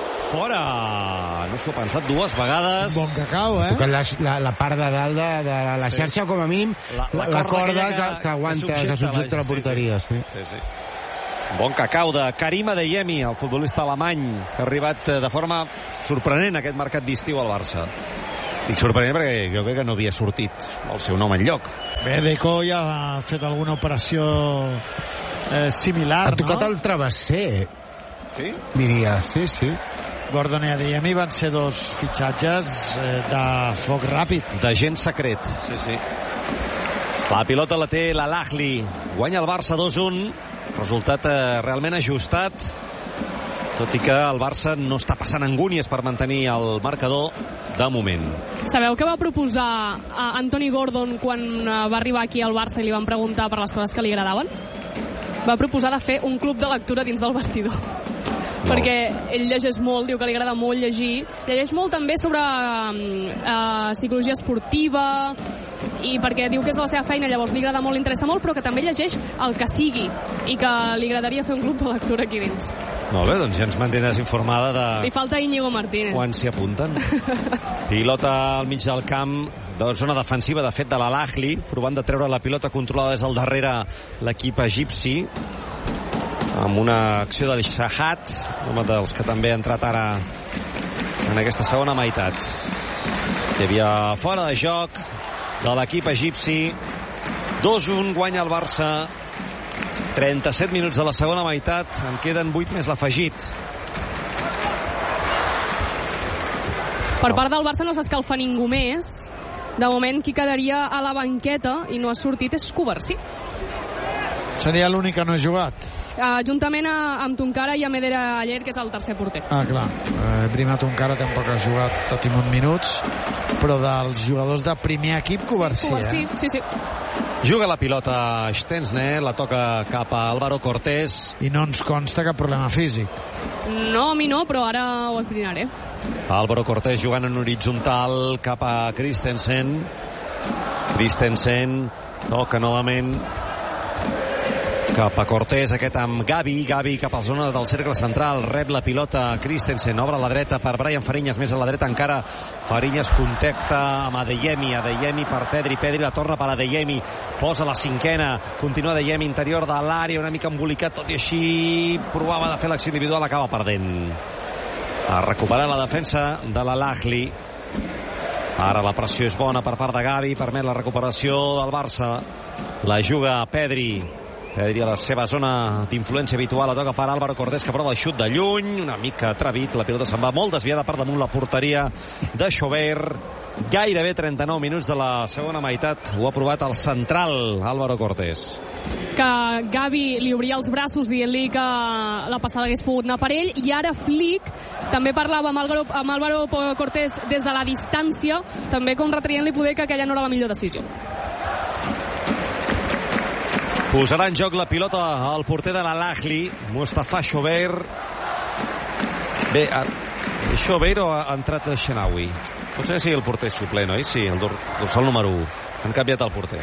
O: Fora! No s'ho ha pensat dues vegades.
G: Bon cacau, eh?
P: La, la, la part de dalt de, de la
O: Sí.
P: xarxa, com a mínim,
O: La- la
P: la, la
O: corda
P: corda
O: aquella
P: que,
O: que-
P: que aguanta,
O: que
P: que
O: subjecta
P: subjecta
O: la-
P: la porteria. Sí,
O: Sí, sí. Bon cacau de Karim Adeyemi, el futbolista alemany, que ha arribat eh, de forma sorprenent a aquest mercat d'estiu al Barça. Dic sorprenent perquè jo crec que no havia sortit el seu nom enlloc.
G: Bé, Deco ja ha fet alguna operació eh, similar,
P: ha tocat
G: no?
P: el travesser,
O: sí?
P: diria, sí, sí.
G: Gordon i Adeyemi van ser dos fitxatges eh, de foc ràpid.
O: De gent secret, sí, sí. La pilota la té l'Al-Ahly. Guanya el Barça dos un. Resultat eh, realment ajustat. Tot i que el Barça no està passant angúnies per mantenir el marcador de moment.
K: Sabeu què va proposar a Anthony Gordon quan eh, va arribar aquí al Barça i li van preguntar per les coses que li agradaven? Va proposar de fer un club de lectura dins del vestidor. No. Perquè ell llegeix molt, diu que li agrada molt llegir. Llegeix molt també sobre uh, psicologia esportiva i perquè diu que és la seva feina, llavors li agrada molt, li interessa molt, però que també llegeix el que sigui i que li agradaria fer un club de lectura aquí dins.
O: Molt bé, doncs ja ens mantindràs informada de
K: Li falta Íñigo Martínez.
O: quan s'hi apunten. Pilota al mig del camp, de zona defensiva, de fet, de l'Al-Ahly, provant de treure la pilota controlada des al darrere l'equip egipci, amb una acció del Shahat, un dels que també ha entrat ara en aquesta segona meitat. Hi havia fora de joc de l'equip egipci. dos un guanya el Barça. trenta-set minuts de la segona meitat, en queden vuit més l'afegit.
K: Per part del Barça no s'escalfa ningú més. De moment, qui quedaria a la banqueta i no ha sortit és Cubarsí.
G: Seria l'únic que no ha jugat.
K: Uh, juntament a, amb Tonkara i amb Eder Aller, que és el tercer porter.
G: Ah, clar. Eh, Brima Tonkara tampoc ha jugat tot i uns minuts, però dels jugadors de primer equip, Cubarsí,
K: Sí,
G: eh?
K: sí, sí.
O: Juga la pilota Stensner, la toca cap a Álvaro Cortés.
G: I no ens consta cap problema físic.
K: No, a mi no, però ara ho esbrinaré.
O: Álvaro Cortés jugant en horitzontal cap a Christensen. Christensen toca novament cap a Cortés, aquest amb Gavi. Gavi cap a la zona del cercle central, rep la pilota Christensen, obre a la dreta per Brian Fariñas, més a la dreta encara Fariñas contacta amb Adeyemi, Adeyemi per Pedri, Pedri la torna per Adeyemi, posa la cinquena, continua Adeyemi interior de l'àrea, una mica embolicat, tot i així provava de fer l'acció individual, acaba perdent. A recuperar la defensa de l'Al-Ahly. Ara la pressió és bona per part de Gavi, permet la recuperació del Barça. La juga Pedri. Pedri a la seva zona d'influència habitual, la toca per Álvaro Cortés, que prova el xut de lluny, una mica atrevit, la pilota se'n va molt desviada per damunt la porteria de Chauvert. Gairebé trenta-nou minuts de la segona meitat, ho ha provat el central Álvaro Cortés.
K: Que Gavi li obria els braços dient-li que la passada hagués pogut anar per ell, i ara Flick també parlava amb Álvaro, amb Álvaro Cortés des de la distància, també com retraient-li poder que aquella no era la millor decisió.
O: Posarà en joc la pilota al porter de l'Al-Ahly, Mustafa Chauvert. Bé, a... Chauvert o ha entrat a Shenawi? Potser que sigui el porter suplent, oi? Sí, el dorsal número u. Han canviat el porter.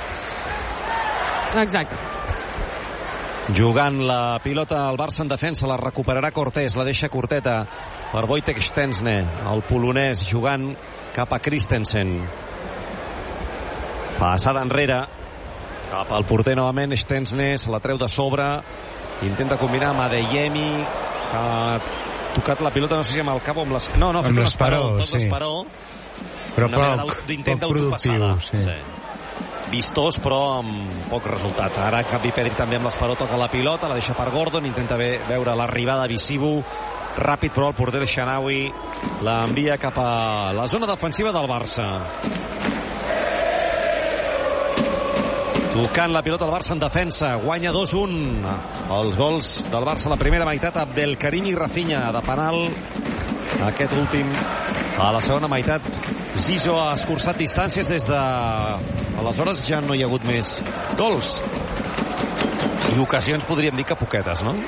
K: Exacte.
O: Jugant la pilota al Barça en defensa, la recuperarà Cortés, la deixa curteta per Wojtek Szczęsny, el polonès, jugant cap a Christensen. Passada enrere Cap al porter novament, Stensnes, la treu de sobre, intenta combinar amb Adeyemi, que ha tocat la pilota, no sé si amb el cap o amb les... No, no,
P: amb l'esperó,
O: tot l'esperó.
P: Però poc, poc productiu, sí. sí.
O: Vistós, però amb poc resultat. Ara Gavi Pedri també amb l'esperó toca la pilota, la deixa per Gordon, intenta ve veure l'arribada de Visibu, ràpid, però el porter Xanawi l'envia cap a la zona defensiva del Barça. Tocant la pilota el Barça en defensa, guanya dos un. Els gols del Barça a la primera meitat, Abdelkarim i Rafinha de penal, aquest últim a la segona meitat. Zizou ha escurçat distàncies des de... Aleshores ja no hi ha hagut més gols. I ocasions podríem dir que poquetes, no?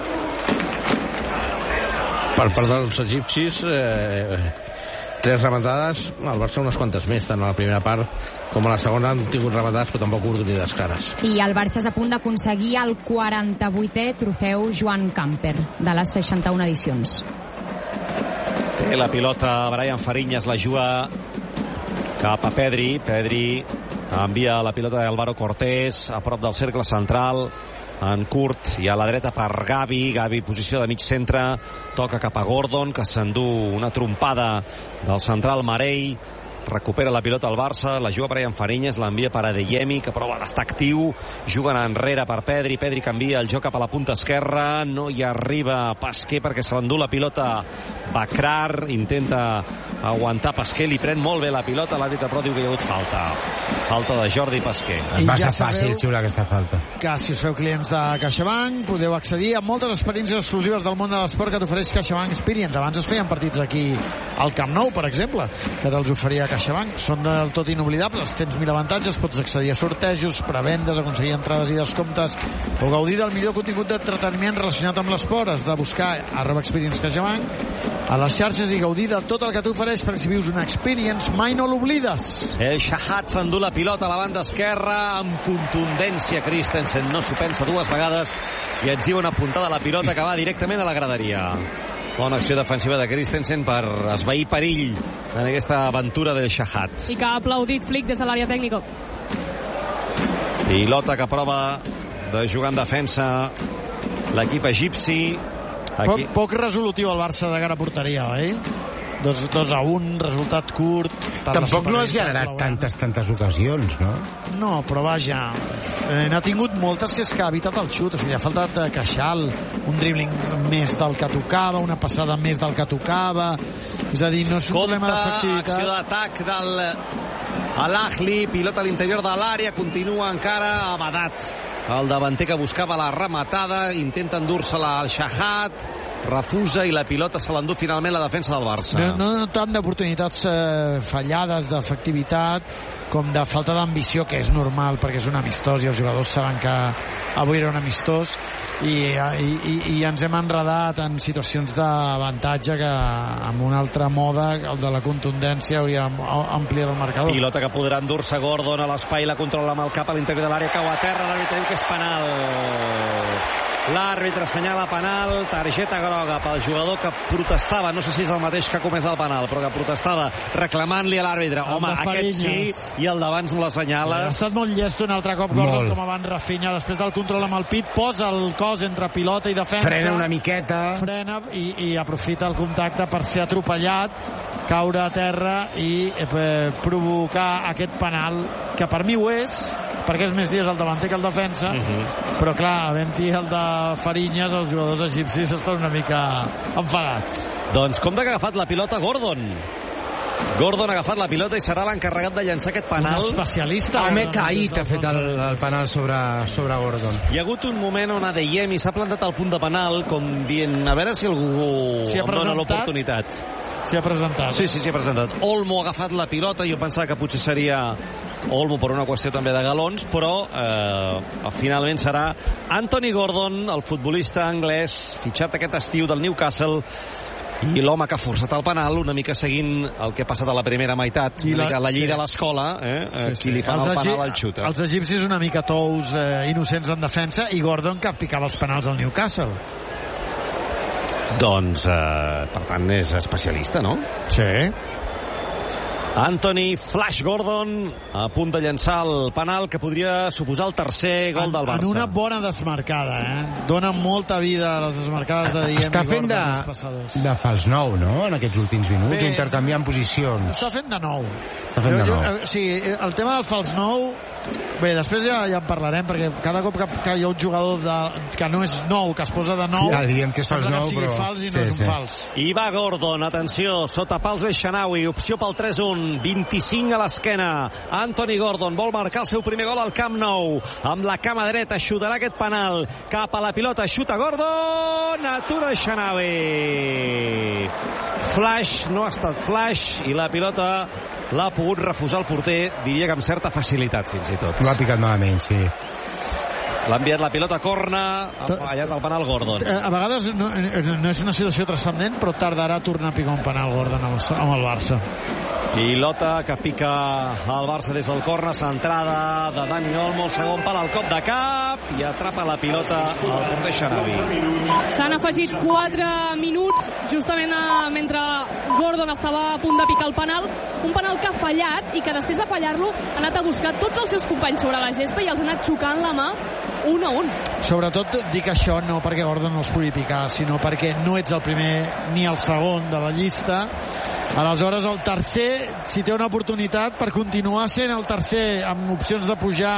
I: Per part dels egipcis, eh, tres rematades, el Barça unes quantes més, tant a la primera part com a la segona han tingut rematades, però tampoc oportunitats clares.
A: I el Barça és a punt d'aconseguir el quaranta-vuitè trofeu Joan Camper de les seixanta-una edicions.
O: Té la pilota Brian Fariñas, la juga cap a Pedri. Pedri envia la pilota d'Álvaro Cortés a prop del cercle central, en curt, i a la dreta per Gavi. Gavi, posició de mig centre, toca cap a Gordon, que s'endú una trompada del central Marei. Recupera la pilota al Barça, la juga Brian Fariñas, l'envia per Adeyemi, que prova d'estar actiu, juguen enrere per Pedri, Pedri canvia el joc cap a la punta esquerra, no hi arriba Pasqué perquè se l'endú la pilota Bakrar, intenta aguantar Pasqué, li pren molt bé la pilota, l'àrbitre però diu que hi ha hagut falta falta de Jordi Pasqué.
P: Va ser fàcil xiular aquesta falta.
G: Que si us feu clients de CaixaBank podeu accedir a moltes experiències exclusives del món de l'esport que t'ofereix CaixaBank Experience. Abans es feien partits aquí al Camp Nou, per exemple, que te'ls oferia CaixaBank. Són del tot inoblidables, tens mil avantatges, pots accedir a sortejos, prevendes, aconseguir entrades i descomptes o gaudir del millor contingut d'entreteniment relacionat amb l'esport. Has de buscar arroba Experience CaixaBank a les xarxes i gaudir de tot el que t'ofereix, perquè si vius una experience mai no l'oblides.
O: El Shahat s'endú la pilota a la banda esquerra amb contundència. Christensen no s'ho pensa dues vegades i etziba una puntada a la pilota que va directament a la graderia. Bona acció defensiva de Christensen per esvair perill en aquesta aventura del Shahat.
K: I que ha aplaudit Flick des de l'àrea tècnica.
O: Pilota que prova de jugar en defensa l'equip egipci. Aquí...
G: Poc, poc resolutiu el Barça de cara a porteria, oi? dos a un, resultat curt.
P: Tampoc no ha generat tantes, tantes ocasions, no?
G: No, però vaja, eh, n'ha tingut moltes que és que ha evitat el xut, o sigui, ha faltat Queixal, un dribbling més del que tocava, una passada més del que tocava, és a dir, no és un
O: Compte,
G: problema d'efectivitat.
O: Acció d'atac del Al-Ahli, pilota a l'interior de l'àrea, continua encara Abadat, el davanter que buscava la rematada, intenta endur-se-la al Shahat, refusa i la pilota se l'endú finalment la defensa del Barça.
G: No, no, no tant d'oportunitats eh, fallades, d'efectivitat, com de falta d'ambició, que és normal perquè és un amistós i els jugadors saben que avui era un amistós i, i, i, i ens hem enredat en situacions d'avantatge que amb un altre mode, el de la contundència, hauria ampliat el marcador.
O: Pilota que podrà endur-se Gordon a l'espai, la controla amb el cap a l'interior de l'àrea, cau a terra, l'àrbitre diu que és penal. L'àrbitre assenyala penal, targeta groga pel jugador que protestava, no sé si és el mateix que ha comès el penal, però que protestava reclamant-li a l'àrbitre. Home, aquest sí, i el d'abans no l'assenyala.
G: Ha estat molt llest un altre cop Gordon, molt. Com abans Rafinha, després del control amb el pit, posa el cos entre pilota i defensa.
P: Frena una miqueta.
G: Frena i, i aprofita el contacte per ser atropellat, caure a terra i eh, provocar aquest penal, que per mi ho és, perquè és més dies el davanter que el defensa, uh -huh. però clar, havent-hi el de Fariñas, els jugadors egipcis estan una mica enfadats.
O: Doncs com que ha agafat la pilota Gordon. Gordon ha agafat la pilota i serà l'encarregat de llançar aquest penal.
G: Un especialista.
P: Ahmed Caït ha fet el, el penal sobre, sobre Gordon.
O: Hi ha hagut un moment on Adeyemi s'ha plantat al punt de penal, com dient, a veure si algú si em dona l'oportunitat.
G: S'hi ha presentat.
O: Sí, sí, s'hi ha presentat. Olmo ha agafat la pilota, jo pensava que potser seria Olmo per una qüestió també de galons, però eh, finalment serà Anthony Gordon, el futbolista anglès, fitxat aquest estiu del Newcastle, i l'home que ha forçat el penal, una mica seguint el que ha passat a la primera meitat, una la, mica la llei sí. de l'escola, eh? sí, sí. qui li fa els el penal al xuta.
G: Els egipcis una mica tous, eh, innocents en defensa, i Gordon que picava els penals al Newcastle.
O: Doncs, eh, per tant, és especialista, no?
G: Sí.
O: Anthony Flash Gordon a punt de llançar el penal que podria suposar el tercer gol
G: en,
O: del Barça.
G: En una bona desmarcada, eh? Dona molta vida a les desmarcades de Diem.
P: Està fent de, de fals nou, no?, en aquests últims minuts, Bé, intercanviant posicions.
G: Està fent de nou.
P: Està fent de
G: jo,
P: nou.
G: Jo, sí, el tema del fals nou, bé, després ja, ja en parlarem, perquè cada cop que, que hi ha un jugador de, que no és nou, que es posa de nou,
P: ja diem que és fals nou,
G: però... fals i no sí, és un
P: sí.
G: fals.
O: I va Gordon, atenció, sota pals de Xanawi, opció pel tres un, vint-i-cinc a l'esquena. Anthony Gordon vol marcar el seu primer gol al Camp Nou. Amb la cama dreta xutarà aquest penal. Cap a la pilota, xuta Gordon, atura Xanawi. Flash, no ha estat flash, i la pilota l'ha pogut refusar el porter, diria que amb certa facilitat fins i tot.
P: L'ha picat malament, sí.
O: L'ha enviat la pilota a corna, ha fallat el penal Gordon.
G: A vegades no, no és una situació transcendent, però tardarà a tornar a picar un penal Gordon amb el, amb el Barça.
O: Pilota que pica el Barça des del corna, centrada de Dani Olmo, el segon pal al cop de cap i atrapa la pilota al porter Xanawi.
K: S'han afegit quatre minuts justament a, mentre Gordon estava a punt de picar el penal, un penal que ha fallat i que després de fallar-lo ha anat a buscar tots els seus companys sobre la gespa i els ha anat xocant la mà un a un.
G: Sobretot dic això no perquè Gordon no els pugui picar, sinó perquè no ets el primer ni el segon de la llista. Aleshores el tercer, si té una oportunitat per continuar sent el tercer amb opcions de pujar